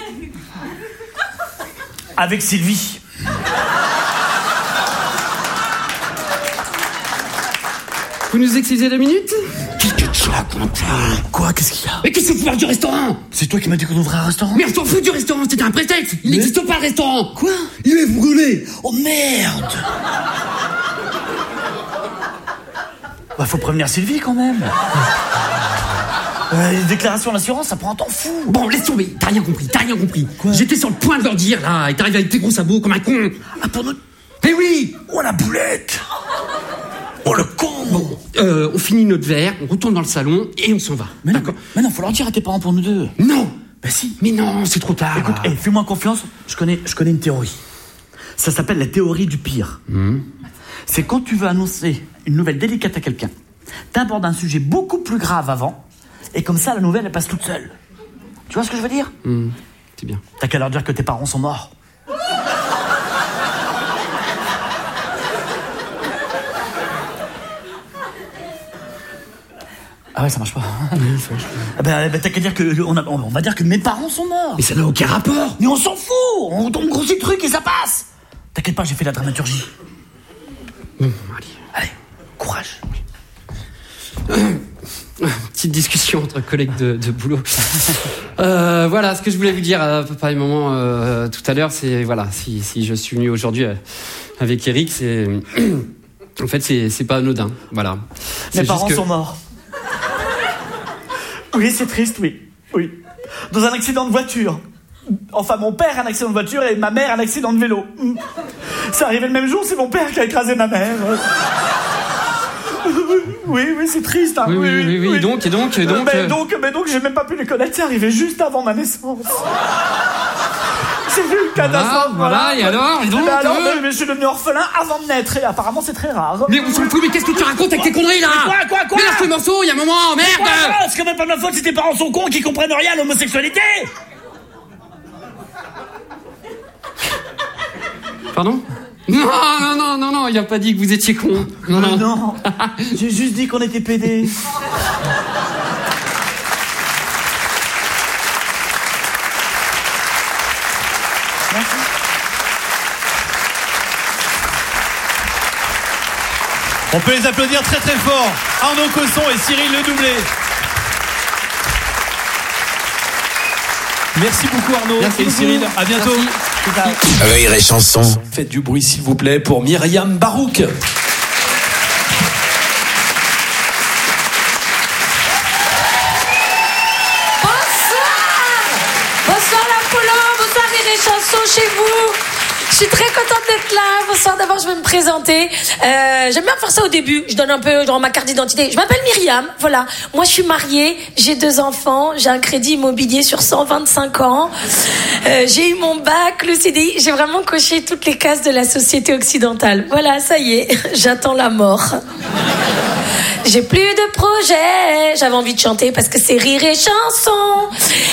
Avec Sylvie. Vous nous excusez 2 minutes? Qu'est-ce que tu racontes là? Quoi? Qu'est-ce qu'il y a? Mais qu'est-ce que tu parles du restaurant? C'est toi qui m'as dit qu'on ouvrait un restaurant? Mais on s'en fout du restaurant, c'était un prétexte. Il n'existe pas le restaurant. Quoi? Il est brûlé. Oh merde. Bah faut prévenir Sylvie quand même. Les déclarations d'assurance, ça prend un temps fou. Bon, laisse tomber, t'as rien compris. Quoi? J'étais sur le point de leur dire, là, et t'arrives avec tes gros sabots comme un con. Ah pour nous? Mais oui. Oh la boulette. Oh le con. Bon, on finit notre verre, on retourne dans le salon, et on s'en va. Mais non, d'accord? mais non, faut leur dire à tes parents pour nous deux. Non. Bah si. Mais non, c'est trop tard. Écoute, là. fais-moi confiance, je connais une théorie. Ça s'appelle la théorie du pire. C'est quand tu veux annoncer une nouvelle délicate à quelqu'un, t'abordes un sujet beaucoup plus grave avant, et comme ça, la nouvelle, elle passe toute seule. Tu vois ce que je veux dire? C'est bien. T'as qu'à leur dire que tes parents sont morts. Ah ouais, ça marche pas. Ah ben, t'as qu'à dire que on va dire que mes parents sont morts. Mais ça n'a aucun rapport. Mais on s'en fout. On grossit le truc et ça passe. T'inquiète pas, j'ai fait la dramaturgie. Allez. Allez, courage. Petite discussion entre collègues de boulot. Voilà, ce que je voulais vous dire à papa et maman tout à l'heure, c'est voilà, si je suis venu aujourd'hui avec Eric, c'est en fait c'est pas anodin, voilà. Mes parents sont morts. Oui, c'est triste, oui. Dans un accident de voiture. Enfin, mon père a un accident de voiture et ma mère a un accident de vélo. C'est arrivé le même jour, c'est mon père qui a écrasé ma mère. Oui, c'est triste. Hein. Oui. Donc, j'ai même pas pu les connaître. C'est arrivé juste avant ma naissance. C'est vu une catastrophe. Voilà. Et alors, mais je suis devenu orphelin avant de naître. Et apparemment, c'est très rare. Mais on s'en fout, mais qu'est-ce que tu racontes avec tes conneries là? Quoi Mais lâche le morceau, il y a un moment, merde! C'est quand même pas ma faute si tes parents sont cons et qu'ils comprennent rien à l'homosexualité. Pardon? Non, il a pas dit que vous étiez con. Non. J'ai juste dit qu'on était pédés. On peut les applaudir très très fort. Arnaud Cosson et Cyril Ledoublé. Merci beaucoup Arnaud et Cyril. À bientôt. Rire et chanson. Faites du bruit s'il vous plaît pour Myriam Barouk. Bonsoir l'Apollo, bonsoir Rire et chanson chez vous. Je suis très contente d'être là. Bonsoir, d'abord je vais me présenter. J'aime bien faire ça au début. Je donne un peu genre ma carte d'identité. Je m'appelle Myriam, voilà. Moi je suis mariée, j'ai 2 enfants, j'ai un crédit immobilier sur 125 ans. J'ai eu mon bac, le CDI. J'ai vraiment coché toutes les cases de la société occidentale. Voilà, ça y est, j'attends la mort. J'ai plus de projet. J'avais envie de chanter parce que c'est Rire et chanson.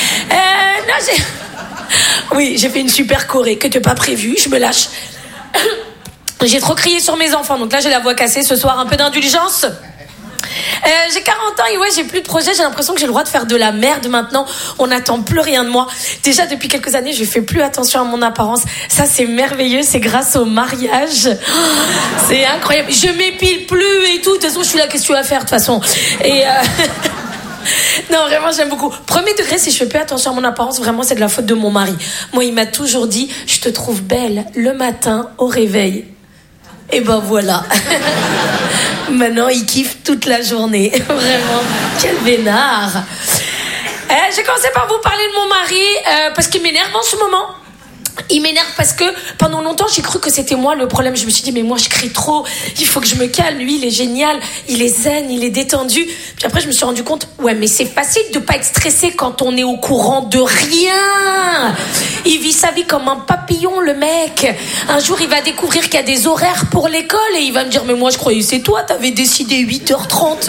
Oui, j'ai fait une super choré que t'as pas prévue, je me lâche. J'ai trop crié sur mes enfants, donc là j'ai la voix cassée ce soir, un peu d'indulgence. J'ai 40 ans et ouais, j'ai plus de projet, j'ai l'impression que j'ai le droit de faire de la merde maintenant. On n'attend plus rien de moi. Déjà depuis quelques années, je fais plus attention à mon apparence. Ça c'est merveilleux, c'est grâce au mariage. C'est incroyable. Je m'épile plus et tout. De toute façon, je suis là, qu'est-ce que tu vas faire de toute façon? Et non, vraiment, j'aime beaucoup. Premier degré, si je fais plus attention à mon apparence, vraiment, c'est de la faute de mon mari. Moi, il m'a toujours dit, je te trouve belle le matin au réveil. Et ben voilà. Maintenant, il kiffe toute la journée. Vraiment, quel vénard. J'ai commencé par vous parler de mon mari parce qu'il m'énerve en ce moment. Il m'énerve parce que pendant longtemps j'ai cru que c'était moi le problème. Je me suis dit mais moi je crie trop, il faut que je me calme. Lui il est génial, il est zen, il est détendu. Puis après je me suis rendu compte, ouais mais c'est facile de pas être stressé quand on est au courant de rien. Il vit sa vie comme un papillon le mec. Un jour il va découvrir qu'il y a des horaires pour l'école et il va me dire mais moi je croyais c'est toi, t'avais décidé 8h30.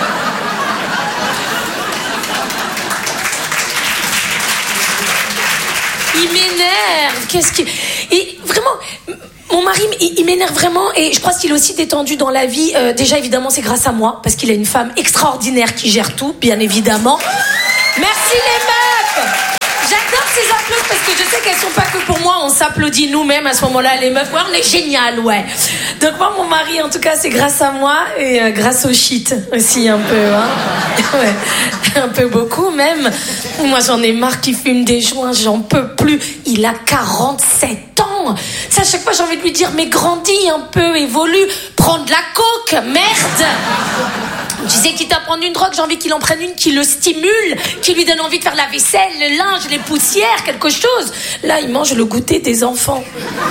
Il m'énerve. Qu'est-ce qui... Et vraiment, mon mari, il m'énerve vraiment. Et je pense qu'il est aussi détendu dans la vie. Déjà, évidemment, c'est grâce à moi. Parce qu'il a une femme extraordinaire qui gère tout, bien évidemment. Merci les meufs. J'adore ces applaudissements parce sais qu'elles sont pas que pour moi, on s'applaudit nous-mêmes à ce moment-là, les meufs. Ouais, on est génial, ouais. Donc moi, mon mari, en tout cas, c'est grâce à moi et grâce au shit aussi un peu, hein. Ouais, un peu beaucoup même. Moi, j'en ai marre qu'il fume des joints, j'en peux plus. Il a 47 ans. Ça, à chaque fois, j'ai envie de lui dire, mais grandis un peu, évolue, prends de la coke, merde. Tu sais, quitte à prendre une drogue, j'ai envie qu'il en prenne une qui le stimule, qui lui donne envie de faire la vaisselle, le linge, les poussières, quelque chose. Là, il mange le goûter des enfants.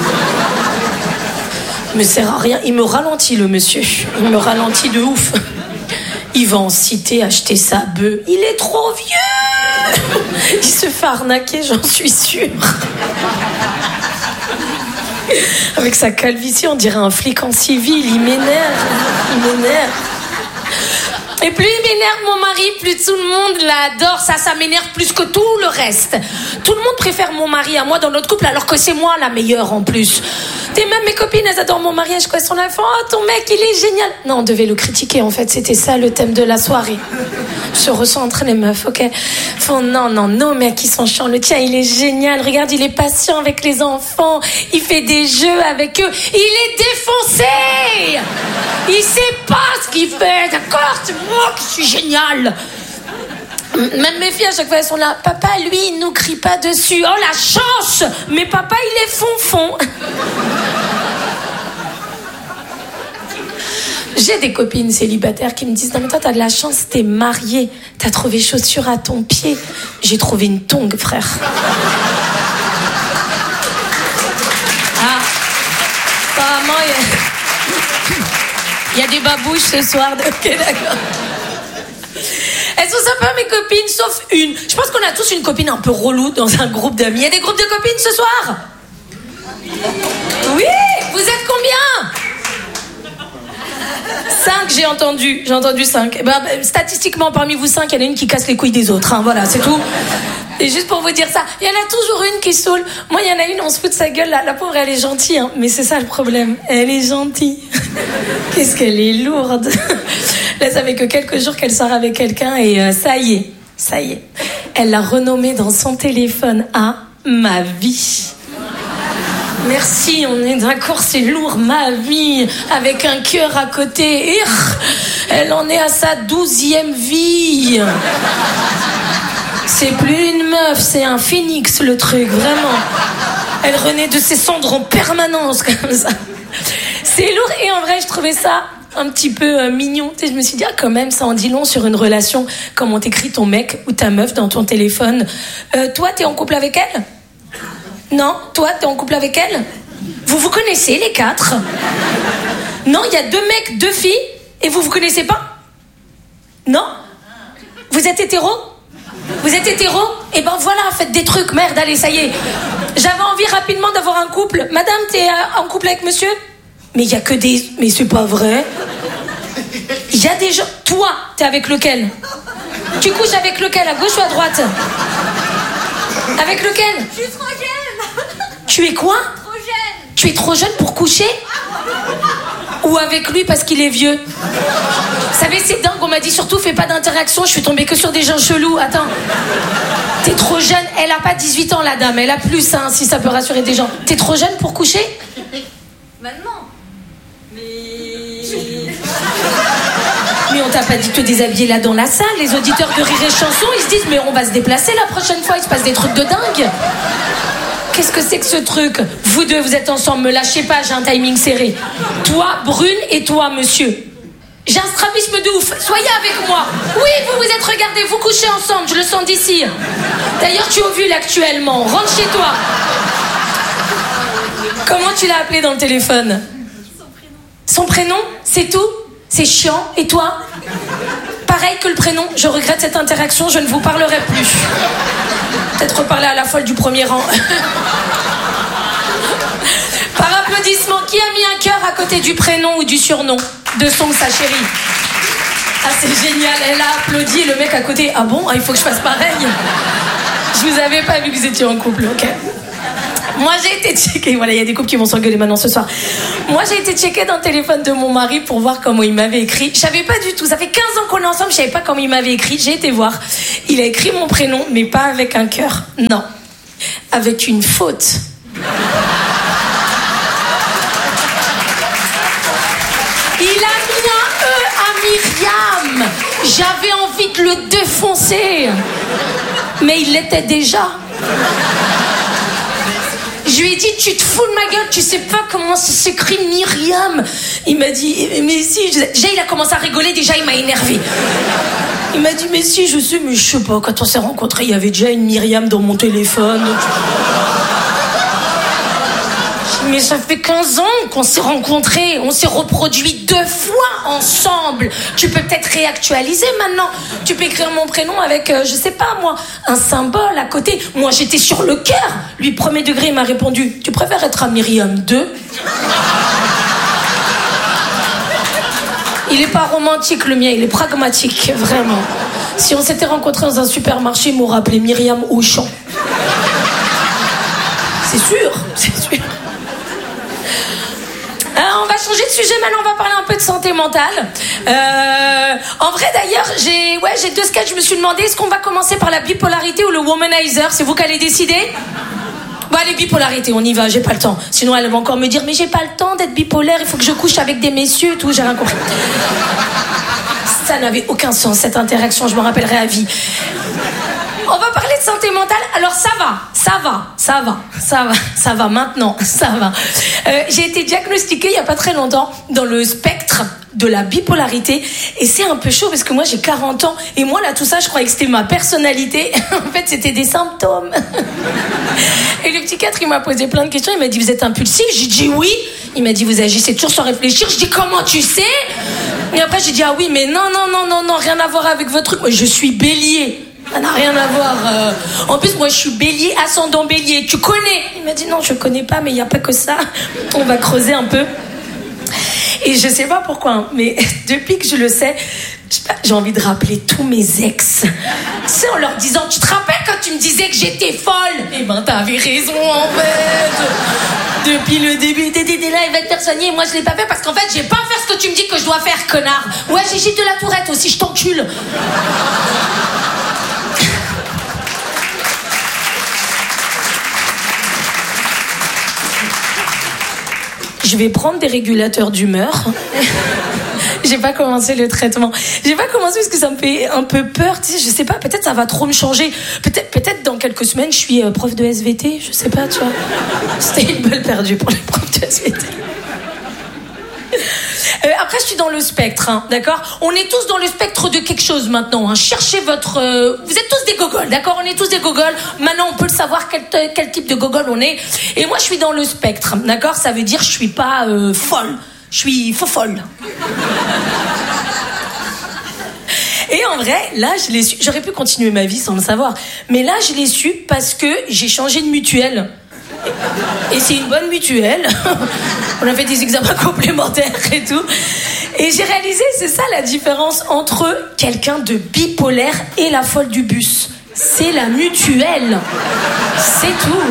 Il me sert à rien. Il me ralentit, le monsieur. Il me ralentit de ouf. Il va en cité acheter sa bœuf. Il est trop vieux. Il se fait arnaquer, j'en suis sûre. Avec sa calvitie, on dirait un flic en civil. Il m'énerve. Il m'énerve. Et plus il m'énerve mon mari, plus tout le monde l'adore. Ça m'énerve plus que tout le reste. Tout le monde préfère mon mari à moi dans notre couple, alors que c'est moi la meilleure en plus. Et même mes copines, elles adorent mon mariage, quoi. Son enfant, oh ton mec, il est génial. Non, on devait le critiquer en fait, c'était ça le thème de la soirée. Se recentre les meufs, ok. Font non, nos mecs, ils sont chiants. Le tien, il est génial. Regarde, il est patient avec les enfants. Il fait des jeux avec eux. Il est défoncé. Il sait pas ce qu'il fait, d'accord? C'est moi qui suis génial. Même mes filles, à chaque fois, elles sont là. Papa, lui, il nous crie pas dessus. Oh, la chance! Mais papa, il est fonfon. J'ai des copines célibataires qui me disent, non mais toi t'as de la chance, t'es mariée, t'as trouvé chaussures à ton pied. J'ai trouvé une tongue, frère. Ah, apparemment il y a des babouches ce soir. Ok, d'accord. Elles sont sympas mes copines, sauf une. Je pense qu'on a tous une copine un peu relou dans un groupe d'amis. Il y a des groupes de copines ce soir? Oui. Vous êtes combien? 5, j'ai entendu 5. Statistiquement, parmi vous 5, il y en a une qui casse les couilles des autres, hein, voilà, c'est tout. Et juste pour vous dire ça, il y en a toujours une qui saoule. Moi, il y en a une, on se fout de sa gueule, la pauvre, elle est gentille, hein, mais c'est ça le problème, elle est gentille. Qu'est-ce qu'elle est lourde. Là, ça fait que quelques jours qu'elle sort avec quelqu'un et ça y est. Elle l'a renommé dans son téléphone à ma vie. Merci, on est d'accord, c'est lourd, ma vie, avec un cœur à côté. Elle en est à sa 12e vie. C'est plus une meuf, c'est un phénix le truc, vraiment. Elle renaît de ses cendres en permanence, comme ça. C'est lourd, et en vrai, je trouvais ça un petit peu mignon. Tu sais, je me suis dit, quand même, ça en dit long sur une relation. Comment t'écris ton mec ou ta meuf dans ton téléphone. Toi, t'es en couple avec elle ? Non, toi, t'es en couple avec elle? Vous vous connaissez, les 4? Non, il y a 2 mecs, 2 filles, et vous vous connaissez pas? Non? Vous êtes hétéro? Vous êtes hétéro? Eh ben voilà, faites des trucs, merde, allez, ça y est. J'avais envie rapidement d'avoir un couple. Madame, t'es en couple avec monsieur? Mais il y a que des... Mais c'est pas vrai. Il y a des gens... Toi, t'es avec lequel? Tu couches avec lequel, à gauche ou à droite? Avec lequel? Je suis trop jeune. Tu es quoi? Trop jeune. Tu es trop jeune pour coucher? Ou avec lui parce qu'il est vieux? Vous savez, c'est dingue, on m'a dit surtout fais pas d'interaction, je suis tombée que sur des gens chelous. Attends, t'es trop jeune, elle a pas 18 ans la dame, elle a plus, hein, si ça peut rassurer des gens. T'es trop jeune pour coucher? Maintenant. Mais on t'a pas dit de te déshabiller là dans la salle. Les auditeurs de Rire et Chanson, ils se disent mais on va se déplacer la prochaine fois, il se passe des trucs de dingue. Qu'est-ce que c'est que ce truc? Vous deux, vous êtes ensemble, me lâchez pas, j'ai un timing serré. Toi, Brune, et toi, monsieur. J'ai un strabisme de ouf, soyez avec moi. Oui, vous vous êtes regardés, vous couchez ensemble, je le sens d'ici. D'ailleurs, tu ovules actuellement, rentre chez toi. Comment tu l'as appelé dans le téléphone? Son prénom, c'est tout? C'est chiant, et toi? Pareil que le prénom, je regrette cette interaction, je ne vous parlerai plus. Peut-être reparler à la folle du premier rang. Par applaudissement, qui a mis un cœur à côté du prénom ou du surnom de son sa chérie? Ah, c'est génial, elle a applaudi et le mec à côté, ah bon, il faut que je fasse pareil. Je vous avais pas vu que vous étiez en couple, ok. Moi, j'ai été checkée. Voilà, il y a des couples qui vont s'engueuler maintenant ce soir. Moi, j'ai été checkée dans le téléphone de mon mari pour voir comment il m'avait écrit. Je savais pas du tout. Ça fait 15 ans qu'on est ensemble, je savais pas comment il m'avait écrit. J'ai été voir. Il a écrit mon prénom, mais pas avec un cœur. Non. avec une faute. Il a mis un E à Myriam. J'avais envie de le défoncer. Mais il l'était déjà. Je lui ai dit, tu te fous de ma gueule, tu sais pas comment ça s'écrit Myriam. Il m'a dit, mais si. Déjà, il a commencé à rigoler, déjà, il m'a énervé. Il m'a dit, mais si, je sais, mais je sais pas. Quand on s'est rencontrés, il y avait déjà une Myriam dans mon téléphone. Mais ça fait 15 ans qu'on s'est rencontrés, on s'est reproduit 2 fois ensemble. Tu peux peut-être réactualiser maintenant. Tu peux écrire mon prénom avec, je sais pas moi, un symbole à côté. Moi j'étais sur le cœur. Lui, premier degré, il m'a répondu, tu préfères être à Myriam 2 ? Il est pas romantique le mien, il est pragmatique, vraiment. Si on s'était rencontrés dans un supermarché, il m'aurait appelé Myriam Auchan. C'est sûr, c'est sûr. On va changer de sujet maintenant, on va parler un peu de santé mentale. En vrai d'ailleurs, j'ai 2 sketchs, je me suis demandé, est-ce qu'on va commencer par la bipolarité ou le womanizer ? C'est vous qui allez décider ? Bon allez, bipolarité, on y va, j'ai pas le temps. Sinon elle va encore me dire, mais j'ai pas le temps d'être bipolaire, il faut que je couche avec des messieurs, tout, j'ai rien compris. Ça n'avait aucun sens, cette interaction, je m'en rappellerai à vie. On va parler de santé mentale. Alors ça va maintenant, ça va. J'ai été diagnostiquée il y a pas très longtemps dans le spectre de la bipolarité et c'est un peu chaud parce que moi j'ai 40 ans et moi là tout ça je croyais que c'était ma personnalité. En fait c'était des symptômes. Et le psychiatre il m'a posé plein de questions, il m'a dit vous êtes impulsif, j'ai dit oui. Il m'a dit vous agissez toujours sans réfléchir, je dis comment tu sais? Et après j'ai dit ah oui mais non, rien à voir avec votre truc, moi je suis bélier. Ça n'a rien à voir. En plus, moi, je suis bélier, ascendant bélier. Tu connais? Il m'a dit non, je connais pas, mais il n'y a pas que ça. On va creuser un peu. Et je sais pas pourquoi, mais depuis que je le sais, j'ai envie de rappeler tous mes ex. C'est en leur disant, tu te rappelles quand tu me disais que j'étais folle? Eh ben, t'avais raison, en fait. Depuis le début, t'étais là, il va te faire soigner. Et moi, je l'ai pas fait parce qu'en fait, j'ai pas fait ce que tu me dis que je dois faire, connard. Ouais, j'ai Gilles de la Tourette aussi, je t'encule. Je vais prendre des régulateurs d'humeur. J'ai pas commencé le traitement. J'ai pas commencé parce que ça me fait un peu peur. Tu sais, je sais pas, peut-être ça va trop me changer. Peut-être dans quelques semaines, je suis prof de SVT. Je sais pas, tu vois. C'était une balle perdue pour les profs de SVT. Après, je suis dans le spectre, hein, d'accord? On est tous dans le spectre de quelque chose maintenant. Hein. Cherchez votre... Vous êtes tous des gogoles, d'accord? On est tous des gogoles. Maintenant, on peut le savoir quel type de gogole on est. Et moi, je suis dans le spectre, d'accord? Ça veut dire je suis pas folle. Je suis faux folle. Et en vrai, là, je l'ai su. J'aurais pu continuer ma vie sans le savoir. Mais là, je l'ai su parce que j'ai changé de mutuelle. Et c'est une bonne mutuelle. On a fait des examens complémentaires et tout. Et j'ai réalisé, c'est ça la différence entre quelqu'un de bipolaire et la folle du bus. C'est la mutuelle. C'est tout.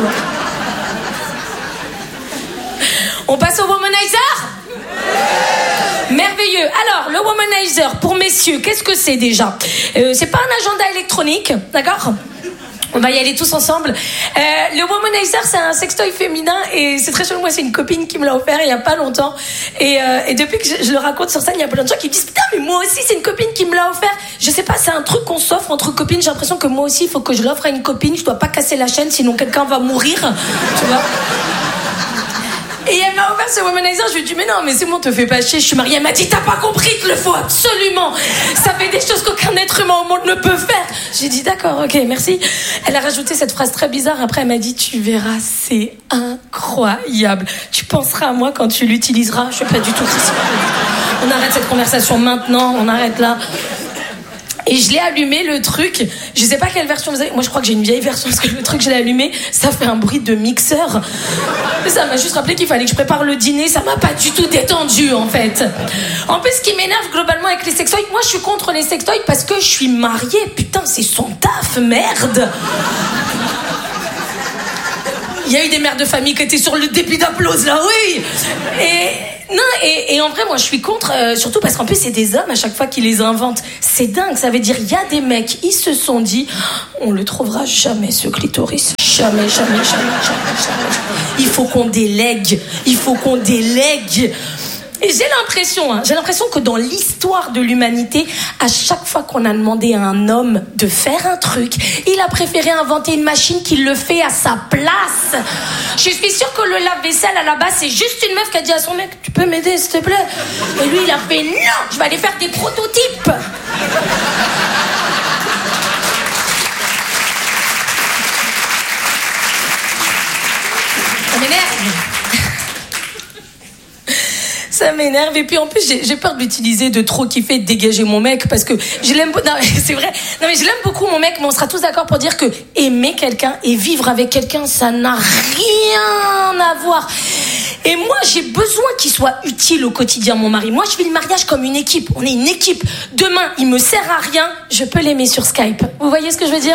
On passe au womanizer ? Merveilleux. Alors, le womanizer, pour messieurs, qu'est-ce que c'est déjà ? C'est pas un agenda électronique, d'accord ? On va y aller tous ensemble. Le womanizer, c'est un sextoy féminin et c'est très chelou. Moi, c'est une copine qui me l'a offert il y a pas longtemps. Et depuis que je le raconte sur scène, il y a plein de gens qui me disent putain, mais moi aussi, c'est une copine qui me l'a offert. Je sais pas, c'est un truc qu'on s'offre entre copines. J'ai l'impression que moi aussi, il faut que je l'offre à une copine. Je dois pas casser la chaîne, sinon quelqu'un va mourir. Tu vois? Et elle m'a offert ce womanizer, je lui ai dit mais non mais c'est bon, te fais pas chier, je suis mariée. Elle m'a dit t'as pas compris, il te le faut absolument. Ça fait des choses qu'aucun être humain au monde ne peut faire. J'ai dit d'accord, ok, merci. Elle a rajouté cette phrase très bizarre, après elle m'a dit tu verras, c'est incroyable. Tu penseras à moi quand tu l'utiliseras. Je suis pas du tout Christine. On arrête cette conversation maintenant, on arrête là. Et je l'ai allumé le truc, je sais pas quelle version vous avez, moi je crois que j'ai une vieille version parce que le truc je l'ai allumé, ça fait un bruit de mixeur. Ça m'a juste rappelé qu'il fallait que je prépare le dîner, ça m'a pas du tout détendu en fait. En plus ce qui m'énerve globalement avec les sextoys, moi je suis contre les sextoys parce que je suis mariée, putain c'est son taf, merde. Il y a eu des mères de famille qui étaient sur le début d'applause là, oui. Et Non, et en vrai, moi, je suis contre, surtout parce qu'en plus, c'est des hommes à chaque fois qui les inventent. C'est dingue, ça veut dire, il y a des mecs, ils se sont dit, on le trouvera jamais, ce clitoris. Jamais. Il faut qu'on délègue. Et j'ai l'impression que dans l'histoire de l'humanité, à chaque fois qu'on a demandé à un homme de faire un truc, il a préféré inventer une machine qui le fait à sa place. Je suis sûre que le lave-vaisselle, à la base, c'est juste une meuf qui a dit à son mec, tu peux m'aider, s'il te plaît? Et lui, il a fait, non, je vais aller faire des prototypes. Ça m'énerve et puis en plus j'ai peur de l'utiliser, de trop kiffer, de dégager mon mec parce que je l'aime. Non c'est vrai. Non mais je l'aime beaucoup mon mec, mais on sera tous d'accord pour dire que aimer quelqu'un et vivre avec quelqu'un, ça n'a rien à voir. Et moi j'ai besoin qu'il soit utile au quotidien, mon mari. Moi je vis le mariage comme une équipe. On est une équipe. Demain il me sert à rien, je peux l'aimer sur Skype. Vous voyez ce que je veux dire?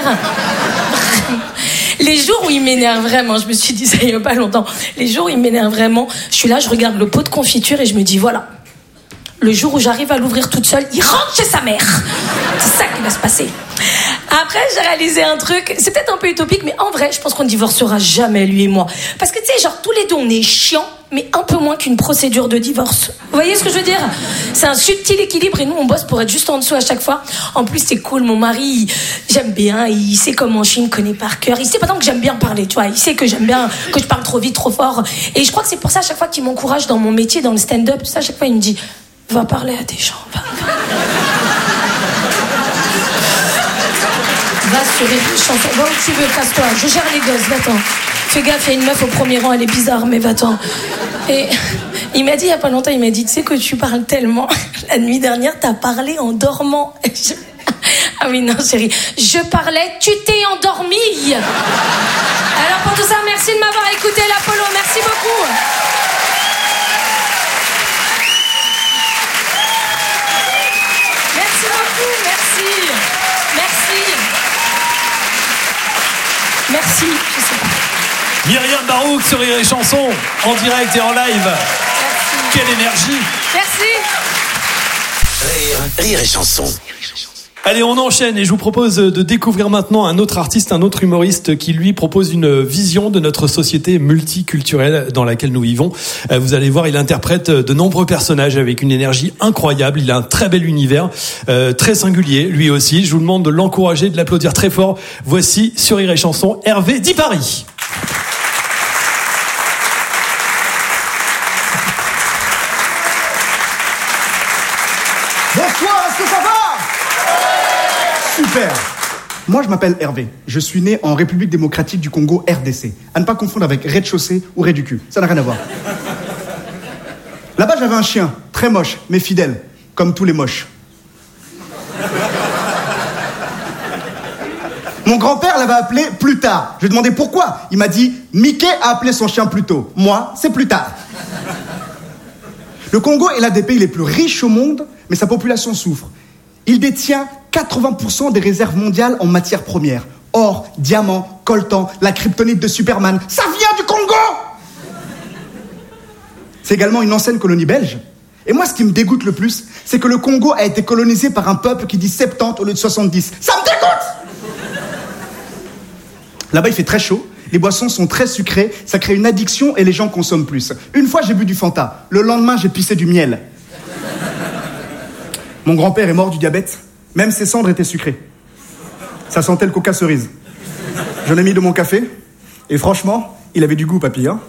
Les jours où il m'énerve vraiment, je me suis dit ça il y a pas longtemps, les jours où il m'énerve vraiment, je suis là, je regarde le pot de confiture et je me dis voilà, le jour où j'arrive à l'ouvrir toute seule, il rentre chez sa mère. C'est ça qui va se passer. Après, j'ai réalisé un truc, c'est peut-être un peu utopique, mais en vrai, je pense qu'on ne divorcera jamais, lui et moi. Parce que tu sais, genre, tous les deux, on est chiants, mais un peu moins qu'une procédure de divorce. Vous voyez ce que je veux dire? C'est un subtil équilibre et nous, on bosse pour être juste en dessous à chaque fois. En plus, c'est cool, mon mari, j'aime bien, il sait comment je suis, il me connaît par cœur. Il sait pas tant que j'aime bien parler, tu vois. Il sait que j'aime bien, que je parle trop vite, trop fort. Et je crois que c'est pour ça, à chaque fois qu'il m'encourage dans mon métier, dans le stand-up, tout ça, à chaque fois, il me dit, va parler à des gens, va. Va sur les chansons, va où tu veux, casse-toi, je gère les gosses, va-t'en. Fais gaffe, il y a une meuf au premier rang, elle est bizarre, mais va-t'en. Et il m'a dit il y a pas longtemps, il m'a dit, tu sais que tu parles tellement, la nuit dernière, t'as parlé en dormant. Ah oui, non, chérie, je parlais, tu t'es endormie. Alors pour tout ça, merci de m'avoir écouté, l'Apollo, merci beaucoup. Merci beaucoup, merci. Merci, je sais pas. Myriam Barouk sur Rire et Chanson, en direct et en live. Merci. Quelle énergie. Merci. Rire et Chanson. Allez, on enchaîne et je vous propose de découvrir maintenant un autre artiste, un autre humoriste qui lui propose une vision de notre société multiculturelle dans laquelle nous vivons. Vous allez voir, il interprète de nombreux personnages avec une énergie incroyable. Il a un très bel univers, très singulier lui aussi. Je vous demande de l'encourager, de l'applaudir très fort. Voici sur Rire et Chanson, Hervé Di Paris. Bonsoir, est-ce que ça va? Super. Moi, je m'appelle Hervé. Je suis né en République démocratique du Congo, RDC. À ne pas confondre avec rez-de-chaussée ou rez du cul. Ça n'a rien à voir. Là-bas, j'avais un chien, très moche, mais fidèle, comme tous les moches. Mon grand-père l'avait appelé plus tard. Je lui ai demandé pourquoi. Il m'a dit, Mickey a appelé son chien plus tôt. Moi, c'est plus tard. Le Congo est l'un des pays les plus riches au monde, mais sa population souffre. Il détient 80% des réserves mondiales en matières premières. Or, diamants, coltan, la kryptonite de Superman, ça vient du Congo! C'est également une ancienne colonie belge. Et moi, ce qui me dégoûte le plus, c'est que le Congo a été colonisé par un peuple qui dit 70 au lieu de 70. Ça me dégoûte! Là-bas, il fait très chaud. Les boissons sont très sucrées. Ça crée une addiction et les gens consomment plus. Une fois, j'ai bu du Fanta. Le lendemain, j'ai pissé du miel. Mon grand-père est mort du diabète. Même ses cendres étaient sucrées. Ça sentait le coca cerise. J'en ai mis de mon café. Et franchement, il avait du goût, papy. Hein.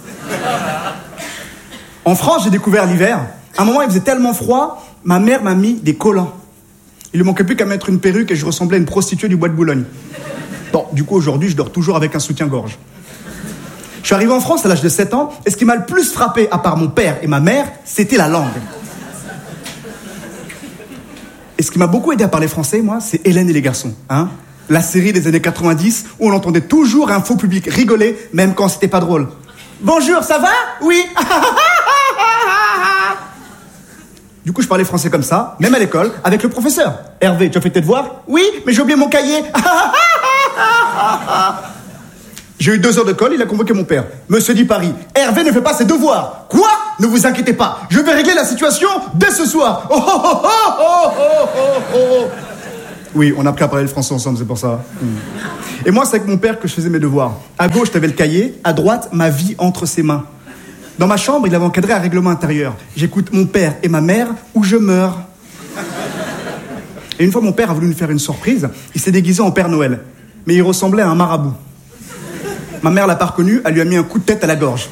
En France, j'ai découvert l'hiver. À un moment, il faisait tellement froid, ma mère m'a mis des collants. Il ne manquait plus qu'à mettre une perruque et je ressemblais à une prostituée du bois de Boulogne. Bon, du coup, aujourd'hui, je dors toujours avec un soutien-gorge. Je suis arrivé en France à l'âge de 7 ans, et ce qui m'a le plus frappé, à part mon père et ma mère, c'était la langue. Et ce qui m'a beaucoup aidé à parler français, moi, c'est Hélène et les garçons. Hein, la série des années 90, où on entendait toujours un faux public rigoler, même quand c'était pas drôle. Bonjour, ça va? Oui. Du coup, je parlais français comme ça, même à l'école, avec le professeur. Hervé, tu as fait tes devoirs? Oui, mais j'ai oublié mon cahier. J'ai eu 2 heures de colle, il a convoqué mon père. Monsieur Di Paris, Hervé ne fait pas ses devoirs. Quoi? Ne vous inquiétez pas, je vais régler la situation dès ce soir. Oh, oh, oh, oh, oh, oh, oh. Oui, on a appris à parler le français ensemble, c'est pour ça. Et moi, c'est avec mon père que je faisais mes devoirs. À gauche, t'avais le cahier, à droite, ma vie entre ses mains. Dans ma chambre, il avait encadré un règlement intérieur. J'écoute mon père et ma mère ou je meurs. Et une fois, mon père a voulu nous faire une surprise. Il s'est déguisé en Père Noël. Mais il ressemblait à un marabout. Ma mère l'a pas reconnu, elle lui a mis un coup de tête à la gorge.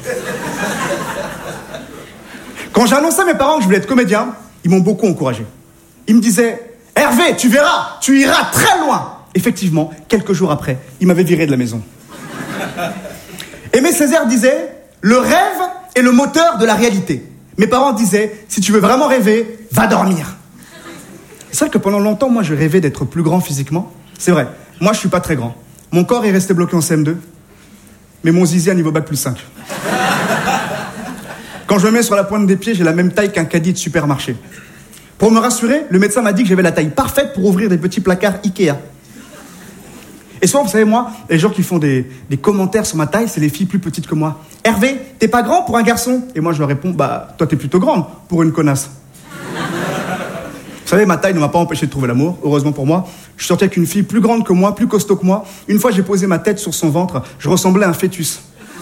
Quand j'ai annoncé à mes parents que je voulais être comédien, ils m'ont beaucoup encouragé. Ils me disaient « Hervé, tu verras, tu iras très loin !» Effectivement, quelques jours après, ils m'avaient viré de la maison. Aimé Césaire disait « Le rêve est le moteur de la réalité. » Mes parents disaient « Si tu veux vraiment rêver, va dormir. » C'est vrai que pendant longtemps, moi, je rêvais d'être plus grand physiquement. C'est vrai, moi, je suis pas très grand. Mon corps est resté bloqué en CM2, mais mon zizi à niveau bac plus 5. Quand je me mets sur la pointe des pieds, j'ai la même taille qu'un caddie de supermarché. Pour me rassurer, le médecin m'a dit que j'avais la taille parfaite pour ouvrir des petits placards Ikea. Et souvent, vous savez, moi, les gens qui font des commentaires sur ma taille, c'est les filles plus petites que moi. « Hervé, t'es pas grand pour un garçon ?» Et moi, je leur réponds « Bah, toi, t'es plutôt grande pour une connasse. » Vous savez, ma taille ne m'a pas empêché de trouver l'amour, heureusement pour moi. Je suis sorti avec une fille plus grande que moi, plus costaud que moi. Une fois, j'ai posé ma tête sur son ventre, je ressemblais à un fœtus.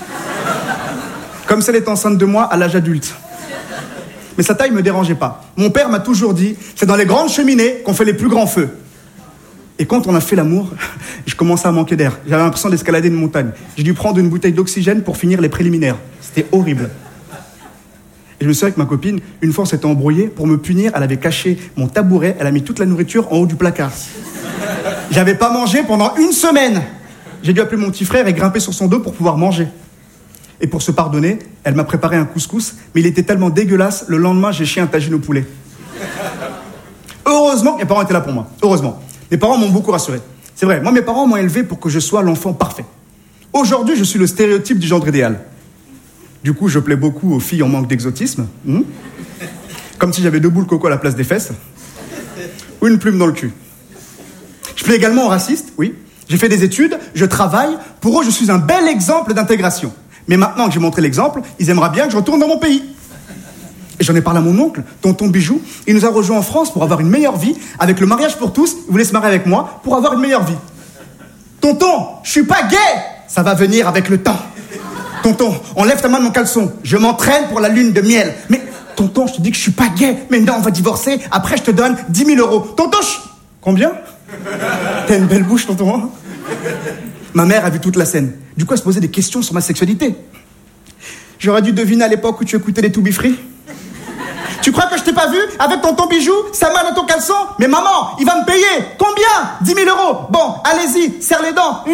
Comme si elle était enceinte de moi à l'âge adulte. Mais sa taille me dérangeait pas. Mon père m'a toujours dit, c'est dans les grandes cheminées qu'on fait les plus grands feux. Et quand on a fait l'amour, je commençais à manquer d'air. J'avais l'impression d'escalader une montagne. J'ai dû prendre une bouteille d'oxygène pour finir les préliminaires. C'était horrible. Et je me souviens avec ma copine, une fois on s'était embrouillé, pour me punir, elle avait caché mon tabouret, elle a mis toute la nourriture en haut du placard. J'avais pas mangé pendant 1 semaine. J'ai dû appeler mon petit frère et grimper sur son dos pour pouvoir manger. Et pour se pardonner, elle m'a préparé un couscous, mais il était tellement dégueulasse, le lendemain j'ai chié un tagine au poulet. Heureusement que mes parents étaient là pour moi, heureusement. Mes parents m'ont beaucoup rassuré. C'est vrai, moi mes parents m'ont élevé pour que je sois l'enfant parfait. Aujourd'hui, je suis le stéréotype du genre idéal. Du coup, je plais beaucoup aux filles en manque d'exotisme. Comme si j'avais 2 boules coco à la place des fesses. Ou une plume dans le cul. Je plais également aux racistes, oui. J'ai fait des études, je travaille. Pour eux, je suis un bel exemple d'intégration. Mais maintenant que j'ai montré l'exemple, ils aimeraient bien que je retourne dans mon pays. Et j'en ai parlé à mon oncle, tonton Bijou. Il nous a rejoints en France pour avoir une meilleure vie. Avec le mariage pour tous, il voulait se marier avec moi pour avoir une meilleure vie. Tonton, je suis pas gay. Ça va venir avec le temps. Tonton, enlève ta main de mon caleçon. Je m'entraîne pour la lune de miel. Mais tonton, je te dis que je suis pas gay. Mais non, on va divorcer. Après, je te donne 10 000 €. Tonton, combien? T'as une belle bouche, tonton. Hein? Ma mère a vu toute la scène. Du coup, elle se posait des questions sur ma sexualité. J'aurais dû deviner à l'époque où tu écoutais les To Be Free. Tu crois que je t'ai pas vu avec tonton Bijou, sa main dans ton caleçon? Mais maman, il va me payer. Combien? 10 000 €. Bon, allez-y, serre les dents.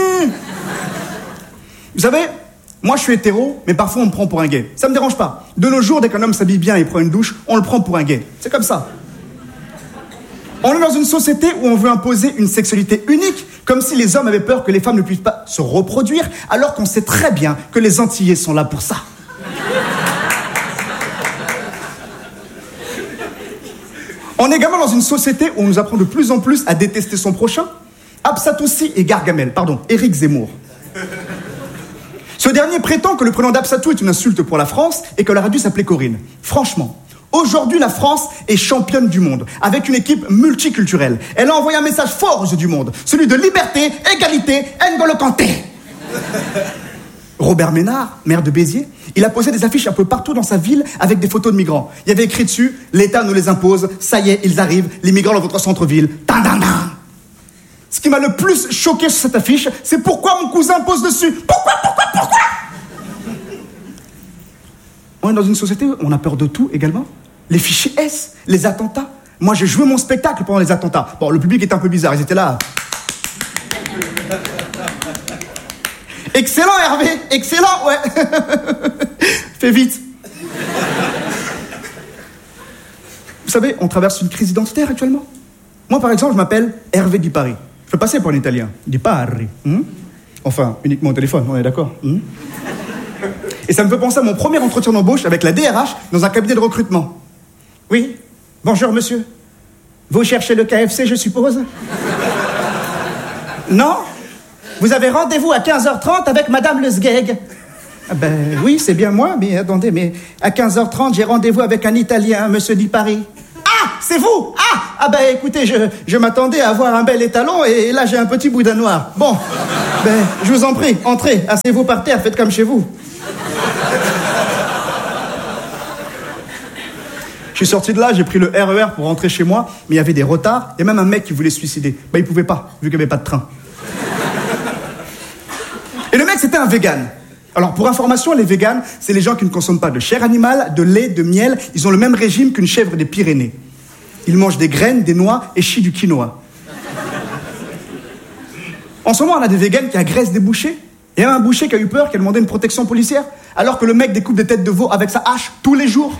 Vous savez, moi je suis hétéro, mais parfois on me prend pour un gay. Ça me dérange pas. De nos jours, dès qu'un homme s'habille bien et prend une douche, on le prend pour un gay. C'est comme ça. On est dans une société où on veut imposer une sexualité unique, comme si les hommes avaient peur que les femmes ne puissent pas se reproduire, alors qu'on sait très bien que les Antillais sont là pour ça. On est également dans une société où on nous apprend de plus en plus à détester son prochain. Absatoussi et Gargamel, Éric Zemmour. Ce dernier prétend que le prénom d'Absatou est une insulte pour la France et qu'elle aurait dû s'appeler Corinne. Franchement, aujourd'hui la France est championne du monde, avec une équipe multiculturelle. Elle a envoyé un message fort aux yeux du monde, celui de liberté, égalité, N'Golo Kanté. Robert Ménard, maire de Béziers, il a posé des affiches un peu partout dans sa ville avec des photos de migrants. Il y avait écrit dessus « L'État nous les impose, ça y est, ils arrivent, les migrants dans votre centre-ville. » Ce qui m'a le plus choqué sur cette affiche, c'est pourquoi mon cousin pose dessus. Pourquoi On est dans une société où on a peur de tout également. Les fichiers S, les attentats. Moi, j'ai joué mon spectacle pendant les attentats. Bon, le public était un peu bizarre, ils étaient là. Excellent, Hervé, excellent, ouais. Fais vite. Vous savez, on traverse une crise identitaire actuellement. Moi, par exemple, je m'appelle Hervé Di Paris. Je peux passer pour un italien. Di Paris. Enfin, uniquement au téléphone, on est d'accord. Et ça me fait penser à mon premier entretien d'embauche avec la DRH dans un cabinet de recrutement. Oui, bonjour monsieur. Vous cherchez le KFC, je suppose? Non? Vous avez rendez-vous à 15h30 avec Madame Le Sgeg. Ben oui, c'est bien moi, mais attendez, mais à 15h30, j'ai rendez-vous avec un Italien, monsieur Di Paris. Ah, c'est vous? Ah ben écoutez, je m'attendais à avoir un bel étalon et là j'ai un petit boudin noir. Bon, ben je vous en prie, entrez, asseyez-vous par terre, faites comme chez vous. Je suis sorti de là, j'ai pris le RER pour rentrer chez moi, mais il y avait des retards, et même un mec qui voulait se suicider. Ben il pouvait pas, vu qu'il n'y avait pas de train. Et le mec, c'était un vegan. Alors, pour information, les végans, c'est les gens qui ne consomment pas de chair animale, de lait, de miel. Ils ont le même régime qu'une chèvre des Pyrénées. Ils mangent des graines, des noix et chient du quinoa. En ce moment, on a des végans qui agressent des bouchers. Il y a un boucher qui a eu peur, qui a demandé une protection policière, alors que le mec découpe des têtes de veau avec sa hache tous les jours.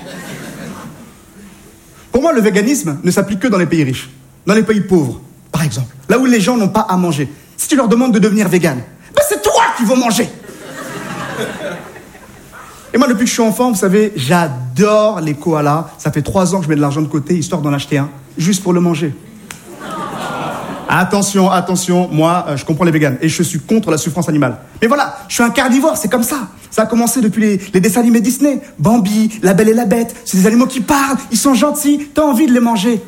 Pour moi, le véganisme ne s'applique que dans les pays riches. Dans les pays pauvres, par exemple. Là où les gens n'ont pas à manger. Si tu leur demandes de devenir vegan, ben c'est toi qui vas manger. Et moi, depuis que je suis enfant, vous savez, j'adore les koalas. Ça fait 3 ans que je mets de l'argent de côté, histoire d'en acheter un, juste pour le manger. Attention, attention, moi, je comprends les véganes et je suis contre la souffrance animale. Mais voilà, je suis un carnivore, c'est comme ça. Ça a commencé depuis les dessins animés Disney. Bambi, La Belle et la Bête, c'est des animaux qui parlent, ils sont gentils, t'as envie de les manger.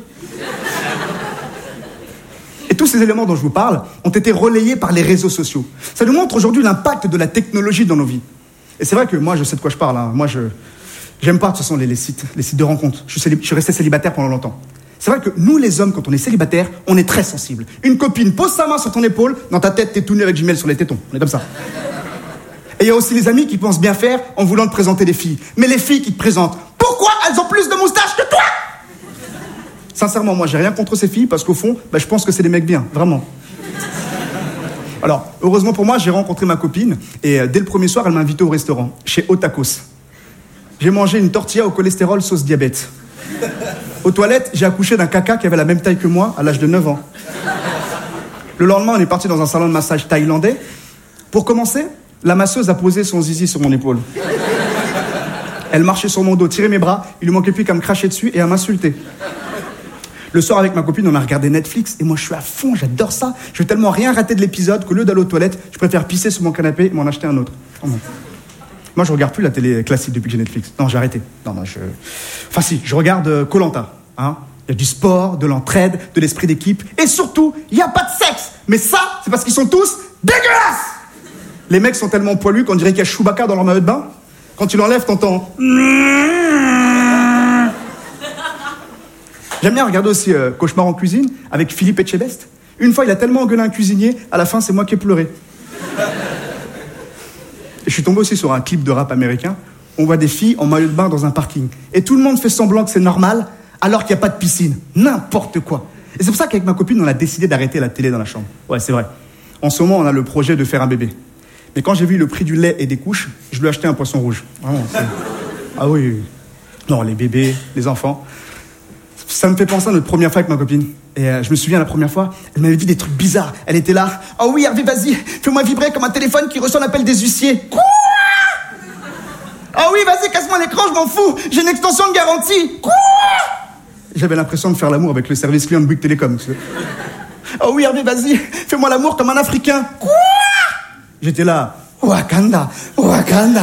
Et tous ces éléments dont je vous parle ont été relayés par les réseaux sociaux. Ça nous montre aujourd'hui l'impact de la technologie dans nos vies. Et c'est vrai que moi, je sais de quoi je parle. Hein. Moi, j'aime pas, de toute façon, les sites de rencontres. Je suis resté célibataire pendant longtemps. C'est vrai que nous, les hommes, quand on est célibataire, on est très sensible. Une copine pose sa main sur ton épaule, dans ta tête, t'es tout nu avec du miel sur les tétons. On est comme ça. Et il y a aussi les amis qui pensent bien faire en voulant te présenter des filles. Mais les filles qui te présentent, pourquoi elles ont plus de moustaches que toi? Sincèrement, moi, j'ai rien contre ces filles, parce qu'au fond, je pense que c'est des mecs bien, vraiment. Alors, heureusement pour moi, j'ai rencontré ma copine, et dès le premier soir, elle m'a invité au restaurant, chez Otakos. J'ai mangé une tortilla au cholestérol sauce diabète. Aux toilettes, j'ai accouché d'un caca qui avait la même taille que moi, à l'âge de 9 ans. Le lendemain, on est parti dans un salon de massage thaïlandais. Pour commencer, la masseuse a posé son zizi sur mon épaule. Elle marchait sur mon dos, tirait mes bras, il lui manquait plus qu'à me cracher dessus et à m'insulter. Le soir, avec ma copine, on a regardé Netflix, et moi, je suis à fond, j'adore ça. Je veux tellement rien rater de l'épisode qu'au lieu d'aller aux toilettes, je préfère pisser sur mon canapé et m'en acheter un autre. Oh non. Moi, je regarde plus la télé classique depuis que j'ai Netflix. Non, j'ai arrêté. Non, Enfin, si, je regarde Koh-Lanta. Hein. Il y a du sport, de l'entraide, de l'esprit d'équipe, et surtout, il n'y a pas de sexe. Mais ça, c'est parce qu'ils sont tous dégueulasses. Les mecs sont tellement poilus qu'on dirait qu'il y a Chewbacca dans leur maillot de bain. Quand tu l'enlèves, t'entends... J'aime bien regarder aussi Cauchemar en cuisine avec Philippe Etchebest. Une fois, il a tellement engueulé un cuisinier, à la fin, c'est moi qui ai pleuré. Et je suis tombé aussi sur un clip de rap américain. On voit des filles en maillot de bain dans un parking. Et tout le monde fait semblant que c'est normal, alors qu'il n'y a pas de piscine. N'importe quoi. Et c'est pour ça qu'avec ma copine, on a décidé d'arrêter la télé dans la chambre. Ouais, c'est vrai. En ce moment, on a le projet de faire un bébé. Mais quand j'ai vu le prix du lait et des couches, je lui ai acheté un poisson rouge. Vraiment, ah oui. Non, les bébés, les enfants... Ça me fait penser à notre première fois avec ma copine. Et je me souviens, la première fois, elle m'avait dit des trucs bizarres. Elle était là. « Oh oui, Hervé, vas-y, fais-moi vibrer comme un téléphone qui reçoit l'appel des huissiers. »« Quoi ?»« Oh oui, vas-y, casse-moi l'écran, je m'en fous. J'ai une extension de garantie. »« Quoi ?» J'avais l'impression de faire l'amour avec le service client de Bouygues Télécom. « Oh oui, Hervé, vas-y, fais-moi l'amour comme un Africain. »« Quoi ?» J'étais là. « Wakanda, Wakanda. »«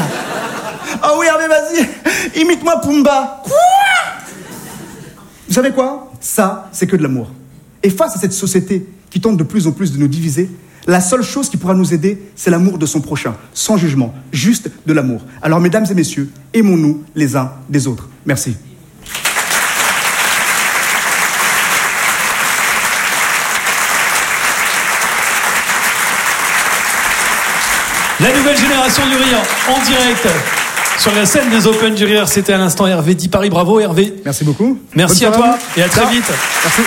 Oh oui, Hervé, vas-y, imite-moi Pumba. »« Quoi ?» Vous savez quoi? Ça, c'est que de l'amour. Et face à cette société qui tente de plus en plus de nous diviser, la seule chose qui pourra nous aider, c'est l'amour de son prochain, sans jugement, juste de l'amour. Alors, mesdames et messieurs, aimons-nous les uns des autres. Merci. La nouvelle génération du rire, en direct. Sur la scène des Open du Rire, c'était à l'instant Hervé Di Paris. Bravo Hervé. Merci beaucoup. Merci à toi et à très vite. Merci.